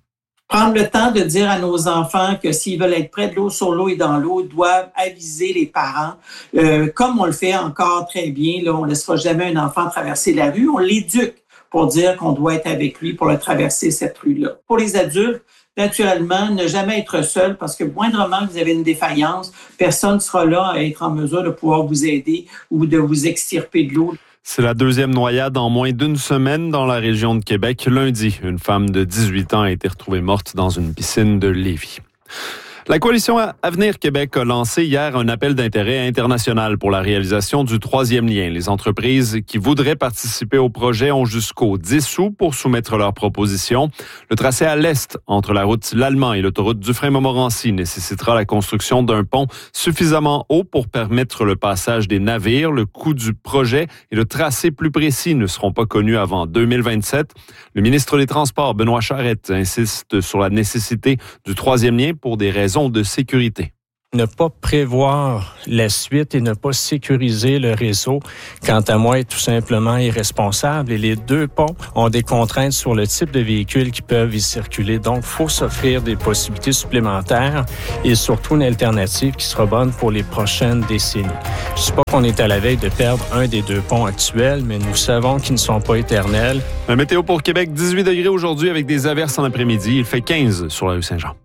Prendre le temps de dire à nos enfants que s'ils veulent être près de l'eau, sur l'eau et dans l'eau, doivent aviser les parents, euh, comme on le fait encore très bien. Là, on ne laissera jamais un enfant traverser la rue. On l'éduque pour dire qu'on doit être avec lui pour le traverser cette rue-là. Pour les adultes, naturellement, ne jamais être seul parce que moindrement que vous avez une défaillance, personne ne sera là à être en mesure de pouvoir vous aider ou de vous extirper de l'eau.
C'est la deuxième noyade en moins d'une semaine dans la région de Québec. Lundi, une femme de dix-huit ans a été retrouvée morte dans une piscine de Lévis. La coalition Avenir Québec a lancé hier un appel d'intérêt international pour la réalisation du troisième lien. Les entreprises qui voudraient participer au projet ont jusqu'au dix août pour soumettre leurs propositions. Le tracé à l'est, entre la route L'Allemand et l'autoroute Dufresne-Montmorency, nécessitera la construction d'un pont suffisamment haut pour permettre le passage des navires. Le coût du projet et le tracé plus précis ne seront pas connus avant deux mille vingt-sept. Le ministre des Transports, Benoît Charette, insiste sur la nécessité du troisième lien pour des raisons de sécurité.
Ne pas prévoir la suite et ne pas sécuriser le réseau, quant à moi, est tout simplement irresponsable. Et les deux ponts ont des contraintes sur le type de véhicules qui peuvent y circuler. Donc, il faut s'offrir des possibilités supplémentaires et surtout une alternative qui sera bonne pour les prochaines décennies. Je ne sais pas qu'on est à la veille de perdre un des deux ponts actuels, mais nous savons qu'ils ne sont pas éternels.
Un météo pour Québec, dix-huit degrés aujourd'hui avec des averses en après-midi. Il fait quinze sur la rue Saint-Jean.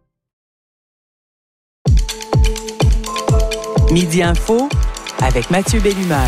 Midi Info avec Mathieu Bellumeur.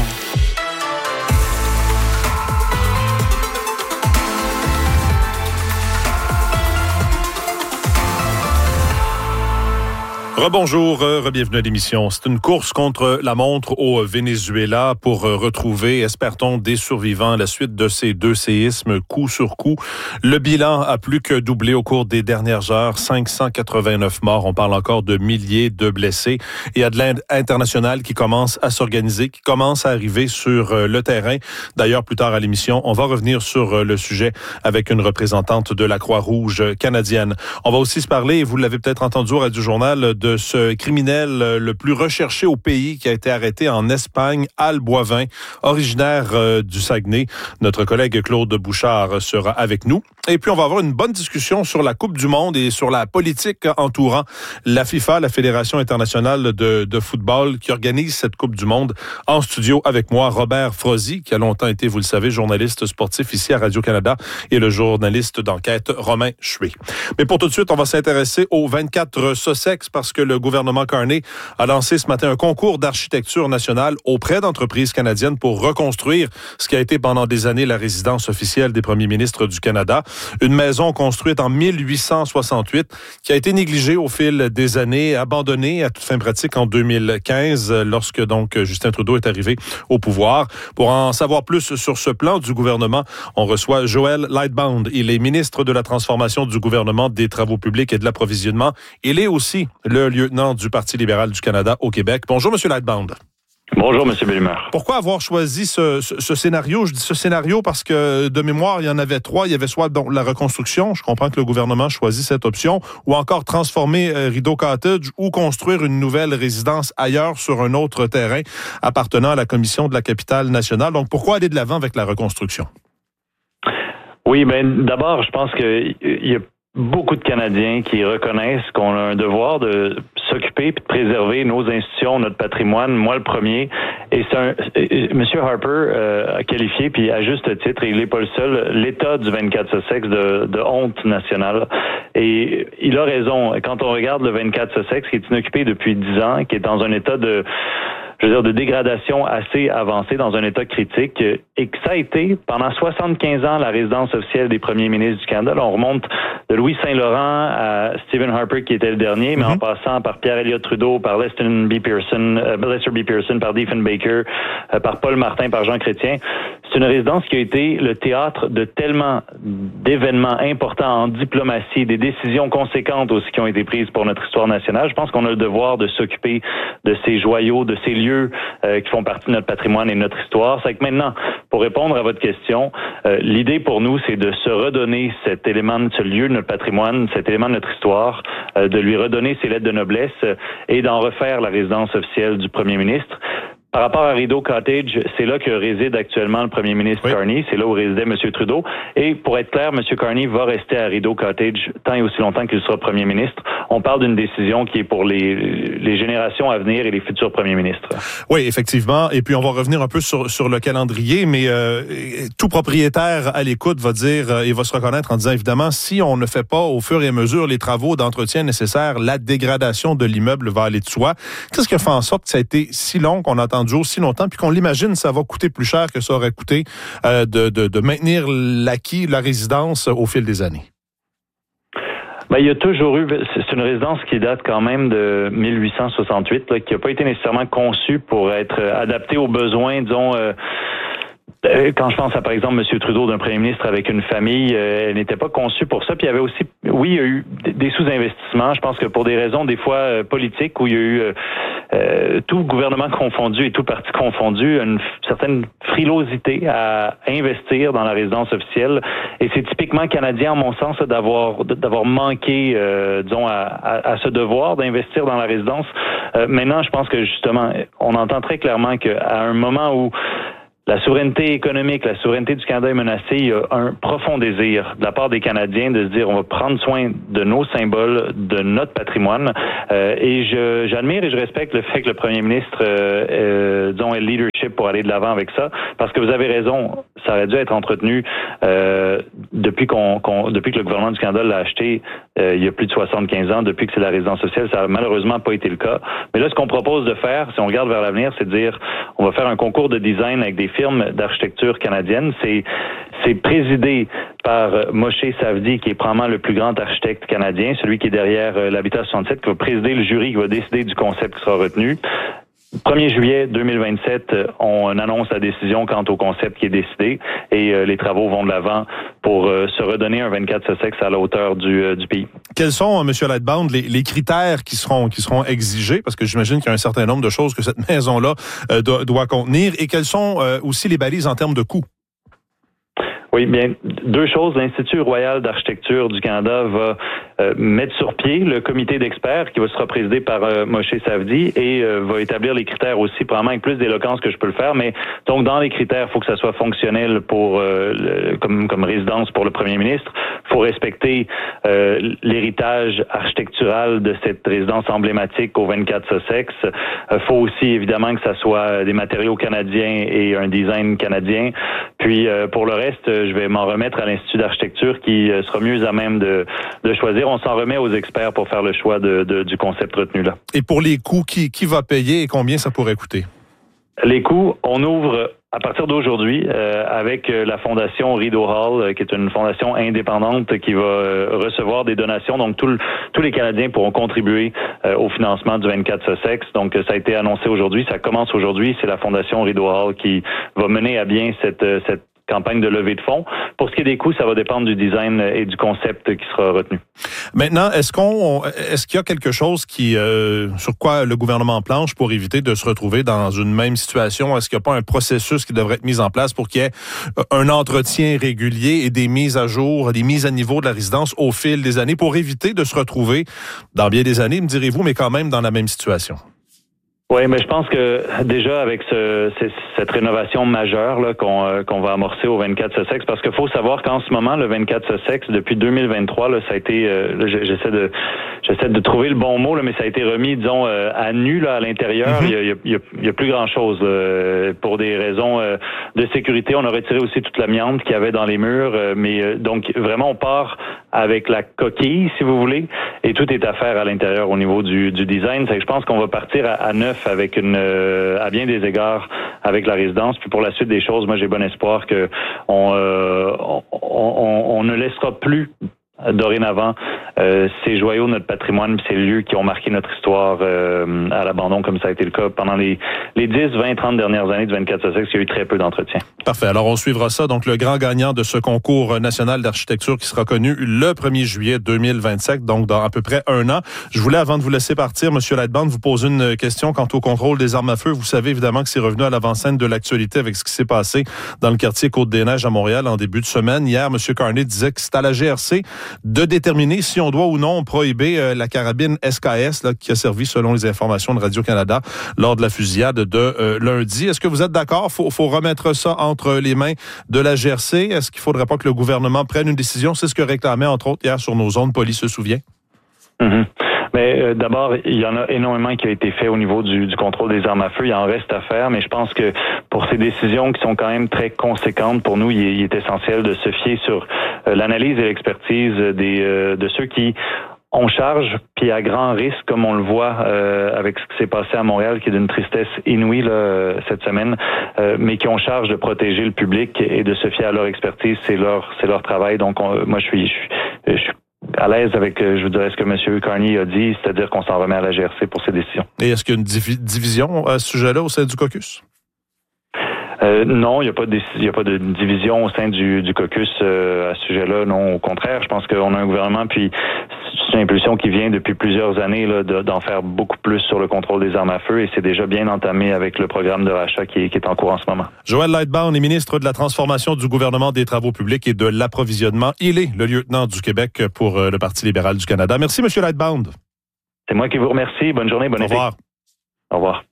Rebonjour, re-bienvenue à l'émission. C'est une course contre la montre au Venezuela pour retrouver, espère-t-on, des survivants à la suite de ces deux séismes coup sur coup. Le bilan a plus que doublé au cours des dernières heures, cinq cent quatre-vingt-neuf morts. On parle encore de milliers de blessés. Et il y a de l'aide internationale qui commence à s'organiser, qui commence à arriver sur le terrain. D'ailleurs, plus tard à l'émission, on va revenir sur le sujet avec une représentante de la Croix-Rouge canadienne. On va aussi se parler, et vous l'avez peut-être entendu au Radio-Journal, de ce criminel le plus recherché au pays qui a été arrêté en Espagne, Al Boivin, originaire euh, du Saguenay. Notre collègue Claude Bouchard sera avec nous. Et puis, on va avoir une bonne discussion sur la Coupe du Monde et sur la politique entourant la FIFA, la Fédération internationale de, de football, qui organise cette Coupe du Monde. En studio avec moi, Robert Frozy, qui a longtemps été, vous le savez, journaliste sportif ici à Radio-Canada, et le journaliste d'enquête Romain Chué. Mais pour tout de suite, on va s'intéresser au vingt-quatre Sussex parce que le gouvernement Carney a lancé ce matin un concours d'architecture nationale auprès d'entreprises canadiennes pour reconstruire ce qui a été pendant des années la résidence officielle des premiers ministres du Canada. Une maison construite en mille huit cent soixante-huit qui a été négligée au fil des années, abandonnée à toute fin pratique en deux mille quinze lorsque donc Justin Trudeau est arrivé au pouvoir. Pour en savoir plus sur ce plan du gouvernement, on reçoit Joël Lightbound. Il est ministre de la transformation du gouvernement des travaux publics et de l'approvisionnement. Il est aussi le lieutenant du Parti libéral du Canada au Québec. Bonjour, M. Lightbound.
Bonjour, M. Bellumeur.
Pourquoi avoir choisi ce, ce, ce scénario? Je dis ce scénario parce que, de mémoire, il y en avait trois. Il y avait soit donc la reconstruction, je comprends que le gouvernement choisit cette option, ou encore transformer euh, Rideau Cottage ou construire une nouvelle résidence ailleurs sur un autre terrain appartenant à la Commission de la capitale nationale. Donc, pourquoi aller de l'avant avec la reconstruction?
Oui, ben d'abord, je pense qu'il y a beaucoup de Canadiens qui reconnaissent qu'on a un devoir de s'occuper et de préserver nos institutions, notre patrimoine, moi le premier. Et c'est un, M. Harper euh, a qualifié, puis à juste titre, et il n'est pas le seul, l'état du vingt-quatre Sussex de, de honte nationale. Et il a raison. Quand on regarde le vingt-quatre Sussex, qui est inoccupé depuis dix ans, qui est dans un état de je veux dire, de dégradation assez avancée, dans un état critique, et que ça a été, pendant soixante-quinze ans, la résidence officielle des premiers ministres du Canada. Là, on remonte de Louis Saint-Laurent à Stephen Harper, qui était le dernier, mais mm-hmm. en passant par Pierre Elliott Trudeau, par Lester B. Pearson, euh, Lester B. Pearson, par Diefenbaker, euh, par Paul Martin, par Jean Chrétien. C'est une résidence qui a été le théâtre de tellement d'événements importants en diplomatie, des décisions conséquentes aussi qui ont été prises pour notre histoire nationale. Je pense qu'on a le devoir de s'occuper de ces joyaux, de ces lieux euh, qui font partie de notre patrimoine et de notre histoire. C'est que maintenant, pour répondre à votre question, euh, l'idée pour nous, c'est de se redonner cet élément, de ce lieu de notre patrimoine, cet élément de notre histoire, euh, de lui redonner ses lettres de noblesse euh, et d'en refaire la résidence officielle du premier ministre. Par rapport à Rideau Cottage, c'est là que réside actuellement le premier ministre oui. Carney. C'est là où résidait M. Trudeau. Et pour être clair, M. Carney va rester à Rideau Cottage tant et aussi longtemps qu'il sera premier ministre. On parle d'une décision qui est pour les, les générations à venir et les futurs premiers ministres.
Oui, effectivement. Et puis, on va revenir un peu sur, sur le calendrier, mais euh, tout propriétaire à l'écoute va dire euh, et va se reconnaître en disant, évidemment, si on ne fait pas au fur et à mesure les travaux d'entretien nécessaires, la dégradation de l'immeuble va aller de soi. Qu'est-ce qui a fait en sorte que ça a été si long, qu'on a attendu aussi longtemps, puis qu'on l'imagine, ça va coûter plus cher que ça aurait coûté euh, de, de, de maintenir l'acquis, la résidence au fil des années?
Ben, il y a toujours eu, c'est une résidence qui date quand même de mille huit cent soixante-huit, là, qui n'a pas été nécessairement conçue pour être adaptée aux besoins, disons, euh, quand je pense à, par exemple, M. Trudeau, d'un premier ministre avec une famille, euh, elle n'était pas conçue pour ça. Puis il y avait aussi, oui, il y a eu des sous-investissements. Je pense que pour des raisons des fois euh, politiques, où il y a eu euh, euh, tout gouvernement confondu et tout parti confondu, une f- certaine frilosité à investir dans la résidence officielle. Et c'est typiquement canadien, en mon sens, d'avoir d'avoir manqué, euh, disons, à, à, à ce devoir d'investir dans la résidence. Euh, maintenant, je pense que justement, on entend très clairement qu'à un moment où la souveraineté économique, la souveraineté du Canada est menacée, il y a un profond désir de la part des Canadiens de se dire on va prendre soin de nos symboles, de notre patrimoine. Euh, et je, j'admire et je respecte le fait que le premier ministre, euh, euh, disons, ait le leadership pour aller de l'avant avec ça, parce que vous avez raison, ça aurait dû être entretenu euh, depuis qu'on, qu'on depuis que le gouvernement du Canada l'a acheté euh, il y a plus de soixante-quinze ans, depuis que c'est la résidence sociale, ça n'a malheureusement pas été le cas. Mais là, ce qu'on propose de faire, si on regarde vers l'avenir, c'est de dire on va faire un concours de design avec des firmes d'architecture canadienne. C'est, c'est présidé par Moshe Savdi, qui est probablement le plus grand architecte canadien, celui qui est derrière euh, l'Habitat soixante-sept, qui va présider le jury, qui va décider du concept qui sera retenu. premier juillet deux mille vingt-sept, on annonce la décision quant au concept qui est décidé et euh, les travaux vont de l'avant pour euh, se redonner un vingt-quatre Sussex à la hauteur du, euh, du pays.
Quels sont, M. Lightbound, les, les critères qui seront qui seront exigés? Parce que j'imagine qu'il y a un certain nombre de choses que cette maison-là euh, doit, doit contenir. Et quelles sont euh, aussi les balises en termes de coûts?
Oui, bien, deux choses. L'Institut royal d'architecture du Canada va euh, mettre sur pied le comité d'experts qui va sera présidé par euh, Moshe Savdi et euh, va établir les critères aussi, probablement avec plus d'éloquence que je peux le faire. Mais donc, dans les critères, il faut que ça soit fonctionnel pour euh, le, comme, comme résidence pour le premier ministre. Il faut respecter euh, l'héritage architectural de cette résidence emblématique au vingt-quatre Sussex. Il euh, faut aussi, évidemment, que ça soit des matériaux canadiens et un design canadien. Puis, euh, pour le reste, je vais m'en remettre à l'Institut d'architecture qui sera mieux à même de, de choisir. On s'en remet aux experts pour faire le choix de, de, du concept retenu là.
Et pour les coûts, qui, qui va payer et combien ça pourrait coûter?
Les coûts, on ouvre à partir d'aujourd'hui euh, avec la fondation Rideau Hall, euh, qui est une fondation indépendante qui va euh, recevoir des donations. Donc, tout le, tous les Canadiens pourront contribuer euh, au financement du vingt-quatre Sussex. Donc, ça a été annoncé aujourd'hui. Ça commence aujourd'hui. C'est la fondation Rideau Hall qui va mener à bien cette, cette campagne de levée de fonds. Pour ce qui est des coûts, ça va dépendre du design et du concept qui sera retenu.
Maintenant, est-ce qu'on, est-ce qu'il y a quelque chose qui, euh, sur quoi le gouvernement planche pour éviter de se retrouver dans une même situation? Est-ce qu'il n'y a pas un processus qui devrait être mis en place pour qu'il y ait un entretien régulier et des mises à jour, des mises à niveau de la résidence au fil des années pour éviter de se retrouver dans bien des années, me direz-vous, mais quand même dans la même situation?
Oui, mais je pense que déjà avec ce, cette rénovation majeure là, qu'on, euh, qu'on va amorcer au vingt-quatre Sussex, parce qu'il faut savoir qu'en ce moment, le vingt-quatre Sussex, depuis deux mille vingt-trois, là, ça a été, euh, là, j'essaie de j'essaie de trouver le bon mot, là, mais ça a été remis, disons, euh, à nu là, à l'intérieur. Mm-hmm. Il y a, il y a, il y a plus grand-chose. Euh, pour des raisons euh, de sécurité, on a retiré aussi toute l'amiante qu'il y avait dans les murs, euh, mais euh, donc vraiment, on part avec la coquille, si vous voulez, et tout est à faire à l'intérieur au niveau du, du design. C'est que je pense qu'on va partir à, à neuf avec une, euh, à bien des égards, avec la résidence. Puis pour la suite des choses, moi j'ai bon espoir que on, euh, on, on, on ne laissera plus dorénavant euh, ces joyaux de notre patrimoine, ces lieux qui ont marqué notre histoire euh, à l'abandon, comme ça a été le cas pendant les, les dix, vingt, trente dernières années du vingt-quatre Sussex, il y a eu très peu d'entretien.
Parfait. Alors, on suivra ça. Donc, le grand gagnant de ce concours national d'architecture qui sera connu le premier juillet deux mille vingt-cinq, donc dans à peu près un an. Je voulais, avant de vous laisser partir, M. Lightbound, vous poser une question quant au contrôle des armes à feu. Vous savez évidemment que c'est revenu à l'avant-scène de l'actualité avec ce qui s'est passé dans le quartier Côte-des-Neiges à Montréal en début de semaine. Hier, M. Carney disait que c'est à la G R C de déterminer si on doit ou non prohiber euh, la carabine S K S là, qui a servi, selon les informations de Radio-Canada, lors de la fusillade de euh, lundi. Est-ce que vous êtes d'accord? Il faut, faut remettre ça entre les mains de la G R C. Est-ce qu'il ne faudrait pas que le gouvernement prenne une décision? C'est ce que réclamait, entre autres, hier sur nos ondes, Police se souvient.
Mm-hmm. Mais euh, d'abord, il y en a énormément qui a été fait au niveau du, du contrôle des armes à feu. Il en reste à faire, mais je pense que pour ces décisions qui sont quand même très conséquentes, pour nous, il est, il est essentiel de se fier sur euh, l'analyse et l'expertise des euh, de ceux qui ont charge, puis à grand risque, comme on le voit euh, avec ce qui s'est passé à Montréal, qui est d'une tristesse inouïe là, cette semaine, euh, mais qui ont charge de protéger le public et de se fier à leur expertise. C'est leur c'est leur travail. Donc, on, moi, je suis je, je suis à l'aise avec, je vous dirais, ce que M. Carney a dit, c'est-à-dire qu'on s'en remet à la G R C pour ses décisions.
Et est-ce qu'il y a une divi- division à ce sujet-là au sein du caucus?
Euh, non, il n'y a pas de il y a pas de division au sein du, du caucus euh, à ce sujet-là. Non, au contraire, je pense qu'on a un gouvernement, puis c'est une impulsion qui vient depuis plusieurs années là, de, d'en faire beaucoup plus sur le contrôle des armes à feu, et c'est déjà bien entamé avec le programme de rachat qui est, qui est en cours en ce moment.
Joël Lightbound est ministre de la Transformation du gouvernement des Travaux publics et de l'Approvisionnement. Il est le lieutenant du Québec pour le Parti libéral du Canada. Merci, M. Lightbound.
C'est moi qui vous remercie. Bonne journée, bonne été.
Au revoir.
Au revoir.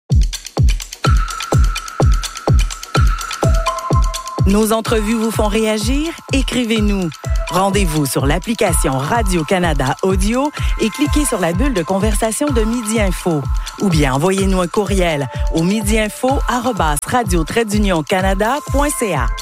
Nos entrevues vous font réagir? Écrivez-nous. Rendez-vous sur l'application Radio-Canada Audio et cliquez sur la bulle de conversation de Midi Info. Ou bien envoyez-nous un courriel au midiinfo arobase radio trait d'union canada point c a.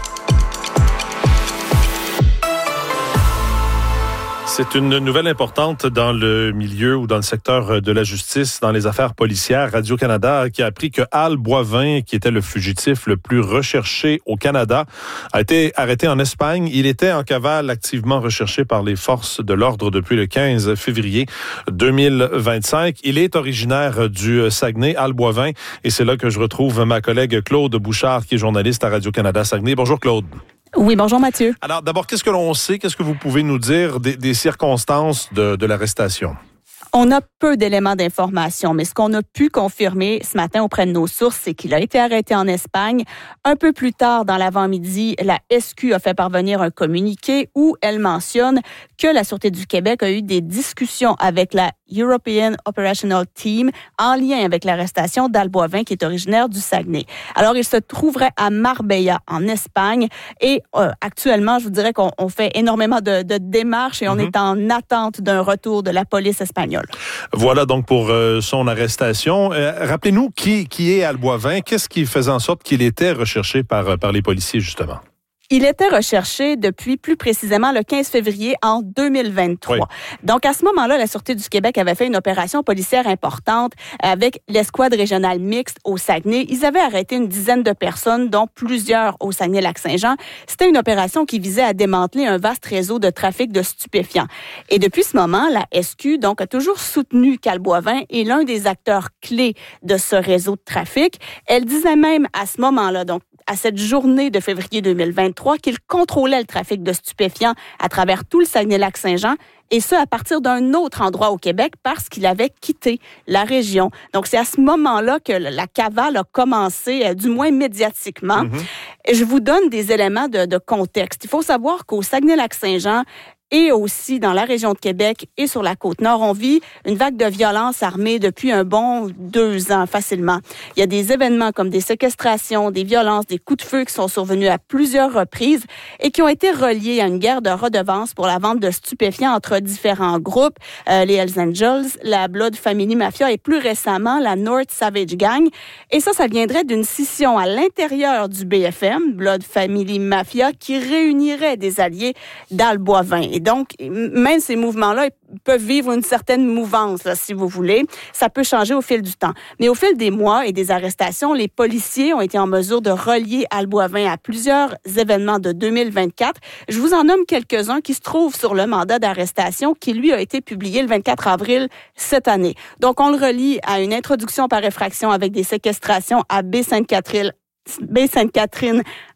C'est une nouvelle importante dans le milieu ou dans le secteur de la justice, dans les affaires policières. Radio-Canada qui a appris que Al Boivin, qui était le fugitif le plus recherché au Canada, a été arrêté en Espagne. Il était en cavale activement recherché par les forces de l'ordre depuis le quinze février deux mille vingt-cinq. Il est originaire du Saguenay, Al Boivin, et c'est là que je retrouve ma collègue Claude Bouchard, qui est journaliste à Radio-Canada Saguenay. Bonjour Claude.
Oui, bonjour Mathieu.
Alors d'abord, qu'est-ce que l'on sait? Qu'est-ce que vous pouvez nous dire des, des circonstances de, de l'arrestation?
On a peu d'éléments d'information, mais ce qu'on a pu confirmer ce matin auprès de nos sources, c'est qu'il a été arrêté en Espagne. Un peu plus tard, dans l'avant-midi, la S Q a fait parvenir un communiqué où elle mentionne que la Sûreté du Québec a eu des discussions avec la European Operational Team en lien avec l'arrestation d'Al Boivin, qui est originaire du Saguenay. Alors, il se trouverait à Marbella, en Espagne, et euh, actuellement, je vous dirais qu'on on fait énormément de, de démarches et on mm-hmm. est en attente d'un retour de la police espagnole.
Voilà donc pour euh, son arrestation. Euh, rappelez-nous qui, qui est Al Boivin. Qu'est-ce qui faisait en sorte qu'il était recherché par, par les policiers, justement?
Il était recherché depuis plus précisément le quinze février en deux mille vingt-trois. Oui. Donc, à ce moment-là, la Sûreté du Québec avait fait une opération policière importante avec l'escouade régionale mixte au Saguenay. Ils avaient arrêté une dizaine de personnes, dont plusieurs au Saguenay-Lac-Saint-Jean. C'était une opération qui visait à démanteler un vaste réseau de trafic de stupéfiants. Et depuis ce moment, la S Q donc, a toujours soutenu qu'Al Boivin est l'un des acteurs clés de ce réseau de trafic. Elle disait même à ce moment-là, donc à cette journée de février deux mille vingt-trois, qu'il contrôlait le trafic de stupéfiants à travers tout le Saguenay-Lac-Saint-Jean, et ce, à partir d'un autre endroit au Québec, parce qu'il avait quitté la région. Donc, c'est à ce moment-là que la cavale a commencé, euh, du moins médiatiquement. Mm-hmm. Et je vous donne des éléments de, de contexte. Il faut savoir qu'au Saguenay-Lac-Saint-Jean, et aussi dans la région de Québec et sur la Côte-Nord, on vit une vague de violence armée depuis un bon deux ans facilement. Il y a des événements comme des séquestrations, des violences, des coups de feu qui sont survenus à plusieurs reprises et qui ont été reliés à une guerre de redevances pour la vente de stupéfiants entre différents groupes, euh, les Hells Angels, la Blood Family Mafia et plus récemment la North Savage Gang. Et ça, ça viendrait d'une scission à l'intérieur du B F M, Blood Family Mafia, qui réunirait des alliés d'Al Boivin. Et donc, même ces mouvements-là peuvent vivre une certaine mouvance, là, si vous voulez. Ça peut changer au fil du temps. Mais au fil des mois et des arrestations, les policiers ont été en mesure de relier Al Boivin à plusieurs événements de deux mille vingt-quatre. Je vous en nomme quelques-uns qui se trouvent sur le mandat d'arrestation qui, lui, a été publié le vingt-quatre avril cette année. Donc, on le relie à une introduction par effraction avec des séquestrations à Baie-Sainte-Catherine, Baie-Sainte-Catherine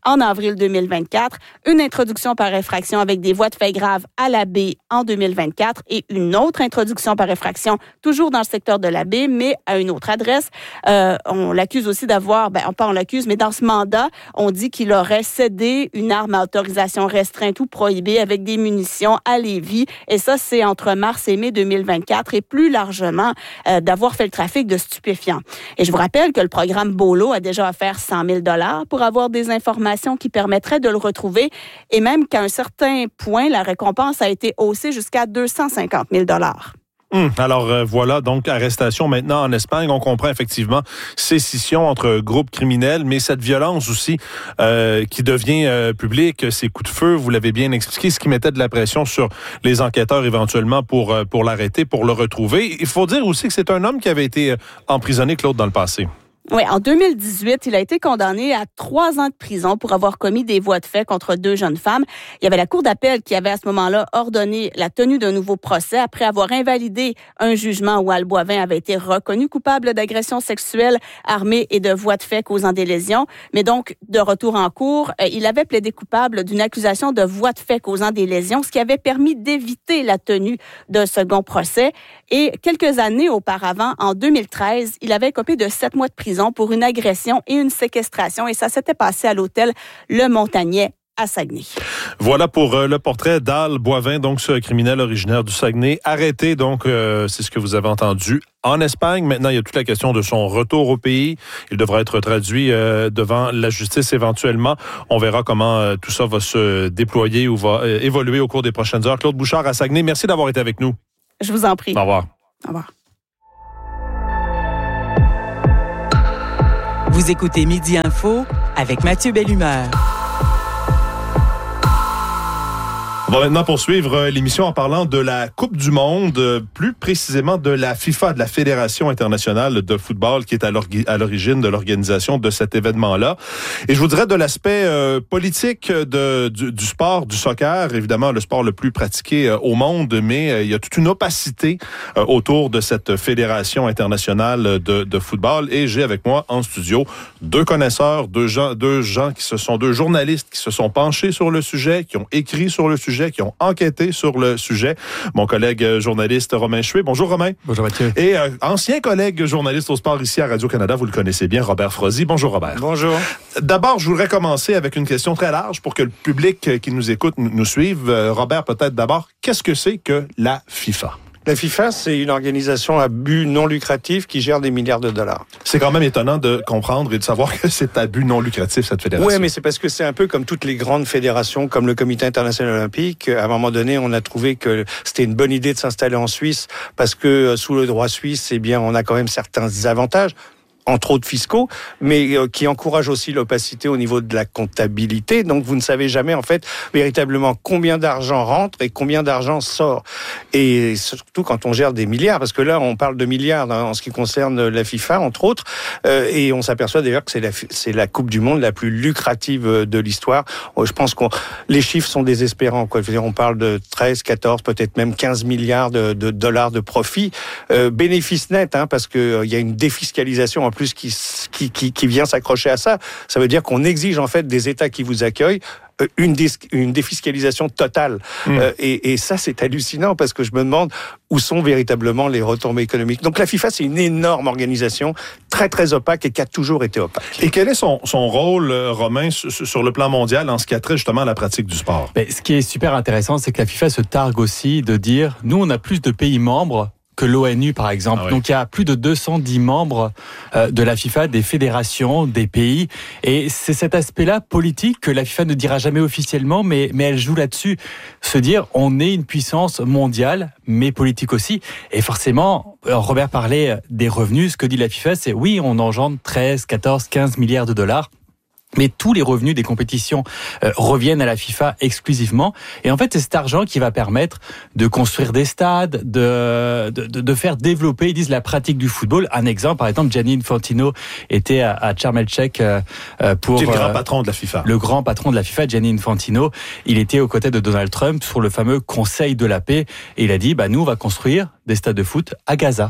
en avril deux mille vingt-quatre, une introduction par infraction avec des voies de fait graves à la baie en deux mille vingt-quatre et une autre introduction par infraction toujours dans le secteur de la baie, mais à une autre adresse. Euh, on l'accuse aussi d'avoir, ben pas on l'accuse, mais dans ce mandat, on dit qu'il aurait cédé une arme à autorisation restreinte ou prohibée avec des munitions à Lévis. Et ça, c'est entre mars et mai deux mille vingt-quatre et plus largement euh, d'avoir fait le trafic de stupéfiants. Et je vous rappelle que le programme BOLO a déjà offert cent mille dollars pour avoir des informations qui permettraient de le retrouver et même qu'à un certain point, la récompense a été haussée jusqu'à deux cent cinquante mille dollars.
Hum, alors euh, voilà, donc arrestation maintenant en Espagne. On comprend effectivement ces scissions entre groupes criminels, mais cette violence aussi euh, qui devient euh, publique, ces coups de feu, vous l'avez bien expliqué, ce qui mettait de la pression sur les enquêteurs éventuellement pour, euh, pour l'arrêter, pour le retrouver. Il faut dire aussi que c'est un homme qui avait été emprisonné, Claude, dans le passé.
Oui, en deux mille dix-huit, il a été condamné à trois ans de prison pour avoir commis des voies de fait contre deux jeunes femmes. Il y avait la Cour d'appel qui avait à ce moment-là ordonné la tenue d'un nouveau procès après avoir invalidé un jugement où Al Boivin avait été reconnu coupable d'agression sexuelle armée et de voies de fait causant des lésions. Mais donc, de retour en cour, il avait plaidé coupable d'une accusation de voies de fait causant des lésions, ce qui avait permis d'éviter la tenue d'un second procès. Et quelques années auparavant, en deux mille treize, il avait écopé de sept mois de prison pour une agression et une séquestration. Et ça s'était passé à l'hôtel Le Montagnet à Saguenay.
Voilà pour euh, le portrait d'Al Boivin, donc ce criminel originaire du Saguenay, arrêté, donc euh, c'est ce que vous avez entendu, en Espagne. Maintenant, il y a toute la question de son retour au pays. Il devra être traduit euh, devant la justice éventuellement. On verra comment euh, tout ça va se déployer ou va euh, évoluer au cours des prochaines heures. Claude Bouchard à Saguenay, merci d'avoir été avec nous.
Je vous en prie.
Au revoir.
Au revoir.
Vous écoutez Midi Info avec Mathieu Bellumeur.
On va maintenant poursuivre l'émission en parlant de la Coupe du Monde, plus précisément de la FIFA, de la Fédération internationale de football, qui est à l'origine de l'organisation de cet événement-là. Et je vous dirais de l'aspect euh, politique de, du, du sport, du soccer, évidemment le sport le plus pratiqué euh, au monde, mais euh, il y a toute une opacité euh, autour de cette Fédération internationale de, de football. Et j'ai avec moi en studio deux connaisseurs, deux gens, deux gens qui se sont, deux journalistes qui se sont penchés sur le sujet, qui ont écrit sur le sujet, qui ont enquêté sur le sujet. Mon collègue journaliste Romain Chouet. Bonjour Romain.
Bonjour Mathieu.
Et euh, ancien collègue journaliste au sport ici à Radio-Canada, vous le connaissez bien, Robert Frozy. Bonjour Robert.
Bonjour.
D'abord, je voudrais commencer avec une question très large pour que le public qui nous écoute nous suive. Euh, Robert, peut-être d'abord, qu'est-ce que c'est que la FIFA?
La FIFA, c'est une organisation à but non lucratif qui gère des milliards de dollars.
C'est quand même étonnant de comprendre et de savoir que c'est à but non lucratif, cette fédération.
Oui, mais c'est parce que c'est un peu comme toutes les grandes fédérations, comme le Comité international olympique. À un moment donné, on a trouvé que c'était une bonne idée de s'installer en Suisse parce que sous le droit suisse, eh bien, on a quand même certains avantages, entre autres fiscaux, mais euh, qui encourage aussi l'opacité au niveau de la comptabilité. Donc, vous ne savez jamais, en fait, véritablement combien d'argent rentre et combien d'argent sort. Et surtout quand on gère des milliards, parce que là, on parle de milliards hein, en ce qui concerne la FIFA, entre autres, euh, et on s'aperçoit d'ailleurs que c'est la, c'est la Coupe du Monde la plus lucrative de l'histoire. Je pense que les chiffres sont désespérants, quoi. Je veux dire, on parle de treize, quatorze, peut-être même quinze milliards de, de dollars de profit. Euh, bénéfice net, hein, parce qu'il euh, y a une défiscalisation en plus qui, qui, qui, qui vient s'accrocher à ça. Ça veut dire qu'on exige en fait des États qui vous accueillent une, dé, une défiscalisation totale. Mmh. Euh, et, et ça, c'est hallucinant parce que je me demande où sont véritablement les retombées économiques. Donc la FIFA, c'est une énorme organisation, très très opaque et qui a toujours été opaque.
Et quel est son, son rôle, Romain, sur, sur le plan mondial en ce qui a trait justement à la pratique du sport?
Mais ce qui est super intéressant, c'est que la FIFA se targue aussi de dire, nous, on a plus de pays membres que l'ONU, par exemple. Ah oui. Donc, il y a plus de deux cent dix membres euh, de la FIFA, des fédérations, des pays. Et c'est cet aspect-là politique que la FIFA ne dira jamais officiellement, mais, mais elle joue là-dessus. Se dire, on est une puissance mondiale, mais politique aussi. Et forcément, Robert parlait des revenus. Ce que dit la FIFA, c'est oui, on engendre treize, quatorze, quinze milliards de dollars. Mais tous les revenus des compétitions euh, reviennent à la FIFA exclusivement. Et en fait, c'est cet argent qui va permettre de construire des stades, de, de, de faire développer, ils disent, la pratique du football. Un exemple, par exemple, Gianni Infantino était à, à Sharm el-Sheikh euh, pour...
C'est le grand euh, patron de la FIFA.
Le grand patron de la FIFA, Gianni Infantino. Il était aux côtés de Donald Trump sur le fameux Conseil de la paix. Et il a dit, bah, nous, on va construire des stades de foot à Gaza.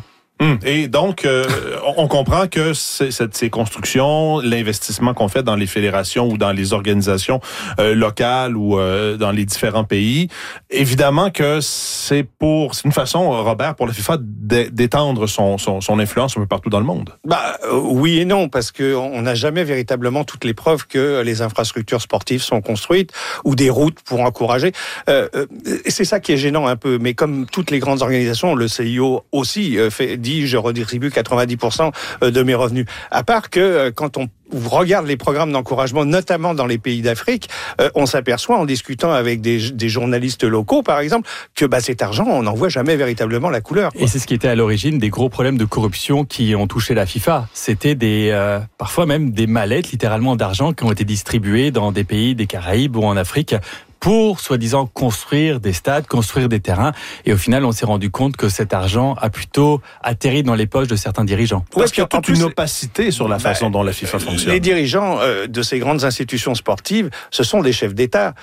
Hum. Et donc, euh, on comprend que c'est, c'est, ces constructions, l'investissement qu'on fait dans les fédérations ou dans les organisations euh, locales ou euh, dans les différents pays, évidemment que c'est pour, c'est une façon, Robert, pour la FIFA d'étendre son, son, son influence un peu partout dans le monde.
Bah euh, oui et non, parce que on n'a jamais véritablement toutes les preuves que les infrastructures sportives sont construites ou des routes pour encourager. Euh, euh, c'est ça qui est gênant un peu. Mais comme toutes les grandes organisations, le C I O aussi euh, fait, dit je redistribue quatre-vingt-dix pour cent de mes revenus. À part que euh, quand on regarde les programmes d'encouragement, notamment dans les pays d'Afrique, euh, on s'aperçoit en discutant avec des, des journalistes locaux, par exemple, que bah, cet argent, on n'en voit jamais véritablement la couleur. Quoi.
Et c'est ce qui était à l'origine des gros problèmes de corruption qui ont touché la FIFA. C'était des, euh, parfois même des mallettes, littéralement, d'argent qui ont été distribuées dans des pays des Caraïbes ou en Afrique pour, soi-disant, construire des stades, construire des terrains. Et au final, on s'est rendu compte que cet argent a plutôt atterri dans les poches de certains dirigeants.
Parce qu'il y a toute une opacité sur la façon bah, dont la FIFA fonctionne.
Les dirigeants euh, de ces grandes institutions sportives, ce sont des chefs d'État.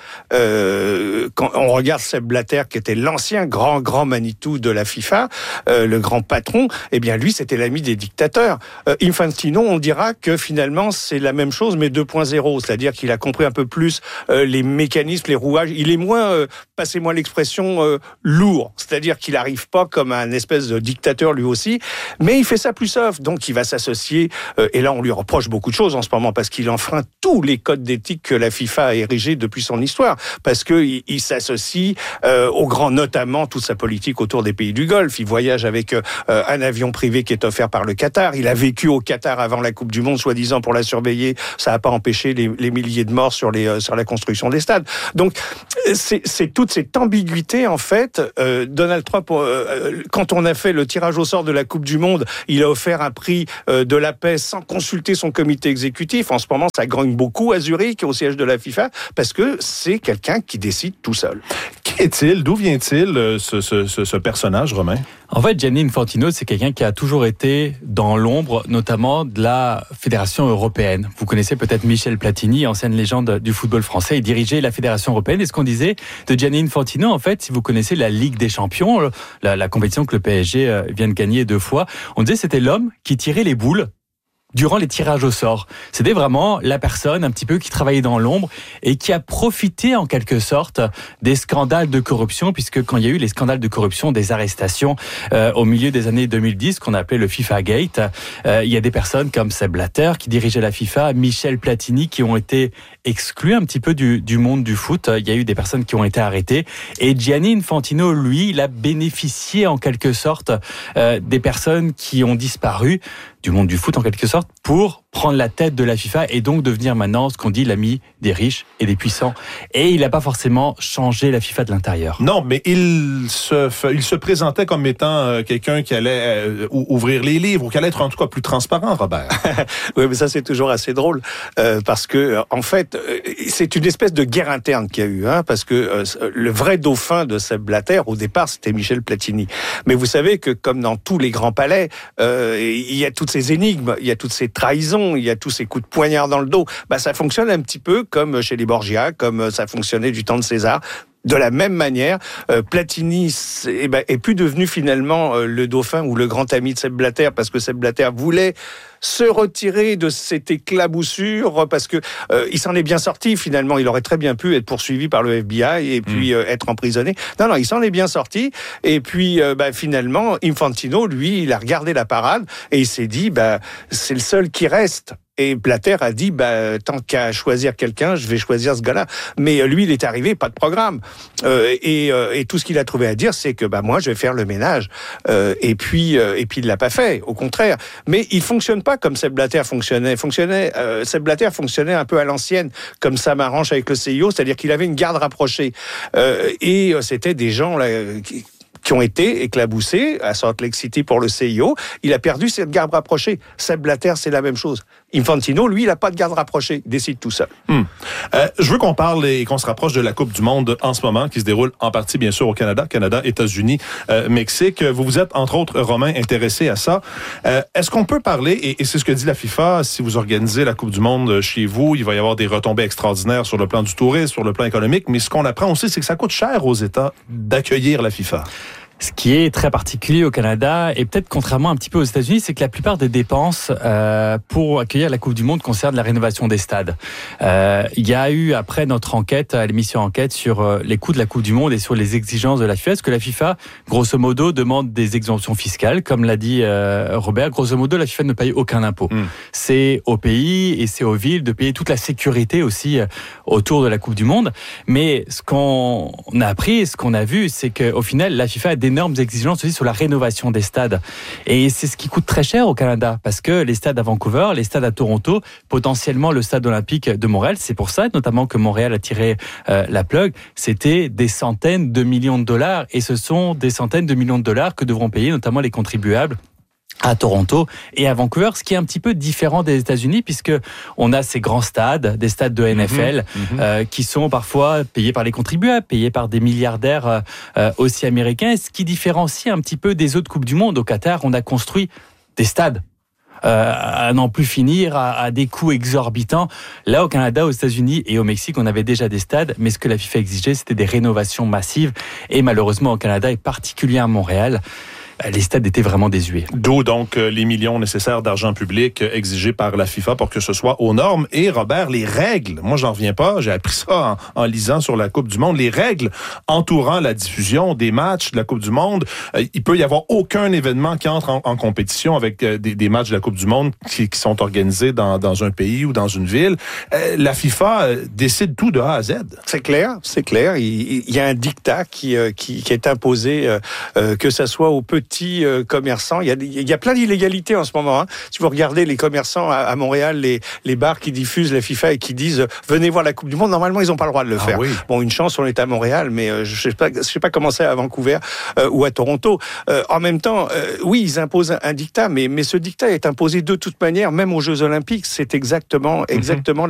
Euh, quand on regarde Sepp Blatter, qui était l'ancien grand, grand Manitou de la FIFA, euh, le grand patron, eh bien lui, c'était l'ami des dictateurs. Euh, Infantino, on dira que finalement, c'est la même chose, mais deux point zéro. C'est-à-dire qu'il a compris un peu plus euh, les mécanismes, les rouages. Il est moins, euh, passez-moi l'expression, euh, lourd. C'est-à-dire qu'il n'arrive pas comme un espèce de dictateur lui aussi, mais il fait ça plus soft. Donc il va s'associer, euh, et là on lui reproche beaucoup de choses en ce moment, parce qu'il enfreint tous les codes d'éthique que la FIFA a érigés depuis son histoire. Parce qu'il il s'associe euh, aux grands, notamment toute sa politique autour des pays du Golfe. Il voyage avec euh, un avion privé qui est offert par le Qatar. Il a vécu au Qatar avant la Coupe du Monde, soi-disant pour la surveiller. Ça n'a pas empêché les, les milliers de morts sur, les, euh, sur la construction des stades. Donc C'est, c'est toute cette ambiguïté, en fait. Euh, Donald Trump, euh, quand on a fait le tirage au sort de la Coupe du Monde, il a offert un prix euh, de la paix sans consulter son comité exécutif. En ce moment, ça grogne beaucoup à Zurich, au siège de la FIFA, parce que c'est quelqu'un qui décide tout seul.
Qui est-il? D'où vient-il, ce, ce, ce, ce personnage, Romain?
En fait, Gianni Infantino, c'est quelqu'un qui a toujours été dans l'ombre, notamment de la Fédération européenne. Vous connaissez peut-être Michel Platini, ancienne légende du football français. Il dirigeait la Fédération européenne. Et ce qu'on disait de Gianni Infantino, en fait, si vous connaissez la Ligue des Champions, la, la compétition que le P S G vient de gagner deux fois, on disait que c'était l'homme qui tirait les boules durant les tirages au sort. C'était vraiment la personne un petit peu qui travaillait dans l'ombre et qui a profité en quelque sorte des scandales de corruption, puisque quand il y a eu les scandales de corruption, des arrestations euh, au milieu des années deux mille dix, qu'on appelait le FIFA Gate, euh, il y a des personnes comme Sepp Blatter qui dirigeait la FIFA, Michel Platini qui ont été exclus un petit peu du, du monde du foot. Il y a eu des personnes qui ont été arrêtées et Gianni Infantino, lui, il a bénéficié en quelque sorte euh, des personnes qui ont disparu du monde du foot en quelque sorte, pour prendre la tête de la FIFA et donc devenir maintenant ce qu'on dit l'ami des riches et des puissants. Et il n'a pas forcément changé la FIFA de l'intérieur.
Non, mais il se, il se présentait comme étant quelqu'un qui allait euh, ouvrir les livres ou qui allait être en tout cas plus transparent, Robert.
Oui, mais ça c'est toujours assez drôle euh, parce que en fait c'est une espèce de guerre interne qu'il y a eu, hein, parce que euh, le vrai dauphin de Sepp Blatter au départ c'était Michel Platini. Mais vous savez que comme dans tous les grands palais, euh, il y a toutes ces énigmes, il y a toutes ces trahisons, il y a tous ces coups de poignard dans le dos. Bah, ça fonctionne un petit peu comme chez les Borgia, comme ça fonctionnait du temps de César. De la même manière, euh, Platini est, bah, est plus devenu finalement euh, le dauphin ou le grand ami de Sepp Blatter, parce que Sepp Blatter voulait se retirer de cette éclaboussure, parce que euh, il s'en est bien sorti finalement. Il aurait très bien pu être poursuivi par le F B I et puis mmh. euh, être emprisonné. Non, non, il s'en est bien sorti. Et puis euh, bah, finalement, Infantino, lui, il a regardé la parade et il s'est dit, bah, c'est le seul qui reste. Et Blatter a dit, bah, tant qu'à choisir quelqu'un, je vais choisir ce gars-là. Mais lui, il est arrivé, pas de programme. Euh, et, euh, et tout ce qu'il a trouvé à dire, c'est que bah, moi, je vais faire le ménage. Euh, et puis, euh, et puis il l'a pas fait, au contraire. Mais il fonctionne pas comme Sepp Blatter fonctionnait. fonctionnait euh, Sepp Blatter fonctionnait un peu à l'ancienne, comme ça m'arrange avec le C I O, c'est-à-dire qu'il avait une garde rapprochée. Euh, et euh, c'était des gens là, qui... qui ont été éclaboussés à Salt Lake City pour le C I O. Il a perdu cette garde rapprochée. Sepp Blatter, c'est la même chose. Infantino, lui, il n'a pas de garde rapprochée. Il décide tout seul.
Hum. Euh, je veux qu'on parle et qu'on se rapproche de la Coupe du Monde en ce moment, qui se déroule en partie, bien sûr, au Canada. Canada, États-Unis, euh, Mexique. Vous vous êtes, entre autres, Romain, intéressé à ça. Euh, est-ce qu'on peut parler, et, et c'est ce que dit la FIFA, si vous organisez la Coupe du Monde chez vous, il va y avoir des retombées extraordinaires sur le plan du tourisme, sur le plan économique, mais ce qu'on apprend aussi, c'est que ça coûte cher aux États d'accueillir la FIFA.
Ce qui est très particulier au Canada, et peut-être contrairement un petit peu aux États-Unis, c'est que la plupart des dépenses euh, pour accueillir la Coupe du Monde concernent la rénovation des stades. Euh, il y a eu, après notre enquête, l'émission Enquête sur euh, les coûts de la Coupe du Monde et sur les exigences de la FIFA, est-ce que la FIFA, grosso modo, demande des exemptions fiscales, comme l'a dit euh, Robert, grosso modo, la FIFA ne paye aucun impôt. Mmh. C'est au pays et c'est aux villes de payer toute la sécurité aussi euh, autour de la Coupe du Monde. Mais ce qu'on a appris, ce qu'on a vu, c'est qu'au final, la FIFA a des énormes exigences aussi sur la rénovation des stades. Et c'est ce qui coûte très cher au Canada, parce que les stades à Vancouver, les stades à Toronto, potentiellement le stade olympique de Montréal, c'est pour ça notamment que Montréal a tiré euh, la plug, c'était des centaines de millions de dollars, et ce sont des centaines de millions de dollars que devront payer notamment les contribuables à Toronto et à Vancouver, ce qui est un petit peu différent des États-Unis, puisque on a ces grands stades, des stades de N F L, mmh, mmh. Euh, qui sont parfois payés par les contribuables, payés par des milliardaires euh, aussi américains, ce qui différencie un petit peu des autres Coupes du Monde. Au Qatar, on a construit des stades Euh, à n'en plus finir, à, à des coûts exorbitants. Là, au Canada, aux États-Unis et au Mexique, on avait déjà des stades, mais ce que la FIFA exigeait, c'était des rénovations massives. Et malheureusement, au Canada, et particulièrement à Montréal, les stades étaient vraiment désuets.
D'où donc les millions nécessaires d'argent public exigés par la FIFA pour que ce soit aux normes. Et Robert, les règles, moi j'en reviens pas, j'ai appris ça en, en lisant sur la Coupe du Monde, les règles entourant la diffusion des matchs de la Coupe du Monde, euh, il peut y avoir aucun événement qui entre en, en compétition avec euh, des, des matchs de la Coupe du Monde qui, qui sont organisés dans, dans un pays ou dans une ville. Euh, la FIFA euh, décide tout de A à Z.
C'est clair, c'est clair. Il, il y a un diktat qui, euh, qui, qui est imposé, euh, euh, que ça soit aux petits commerçants. Il y a, il y a plein d'illégalités en ce moment. Hein. Si vous regardez les commerçants à, à Montréal, les, les bars qui diffusent la FIFA et qui disent « Venez voir la Coupe du Monde », normalement, ils n'ont pas le droit de le ah faire. Oui. Bon, une chance, on est à Montréal, mais euh, je ne sais pas, je sais pas comment c'est à Vancouver euh, ou à Toronto. Euh, en même temps, euh, oui, ils imposent un, un diktat, mais, mais ce diktat est imposé de toute manière, même aux Jeux Olympiques. C'est exactement, exactement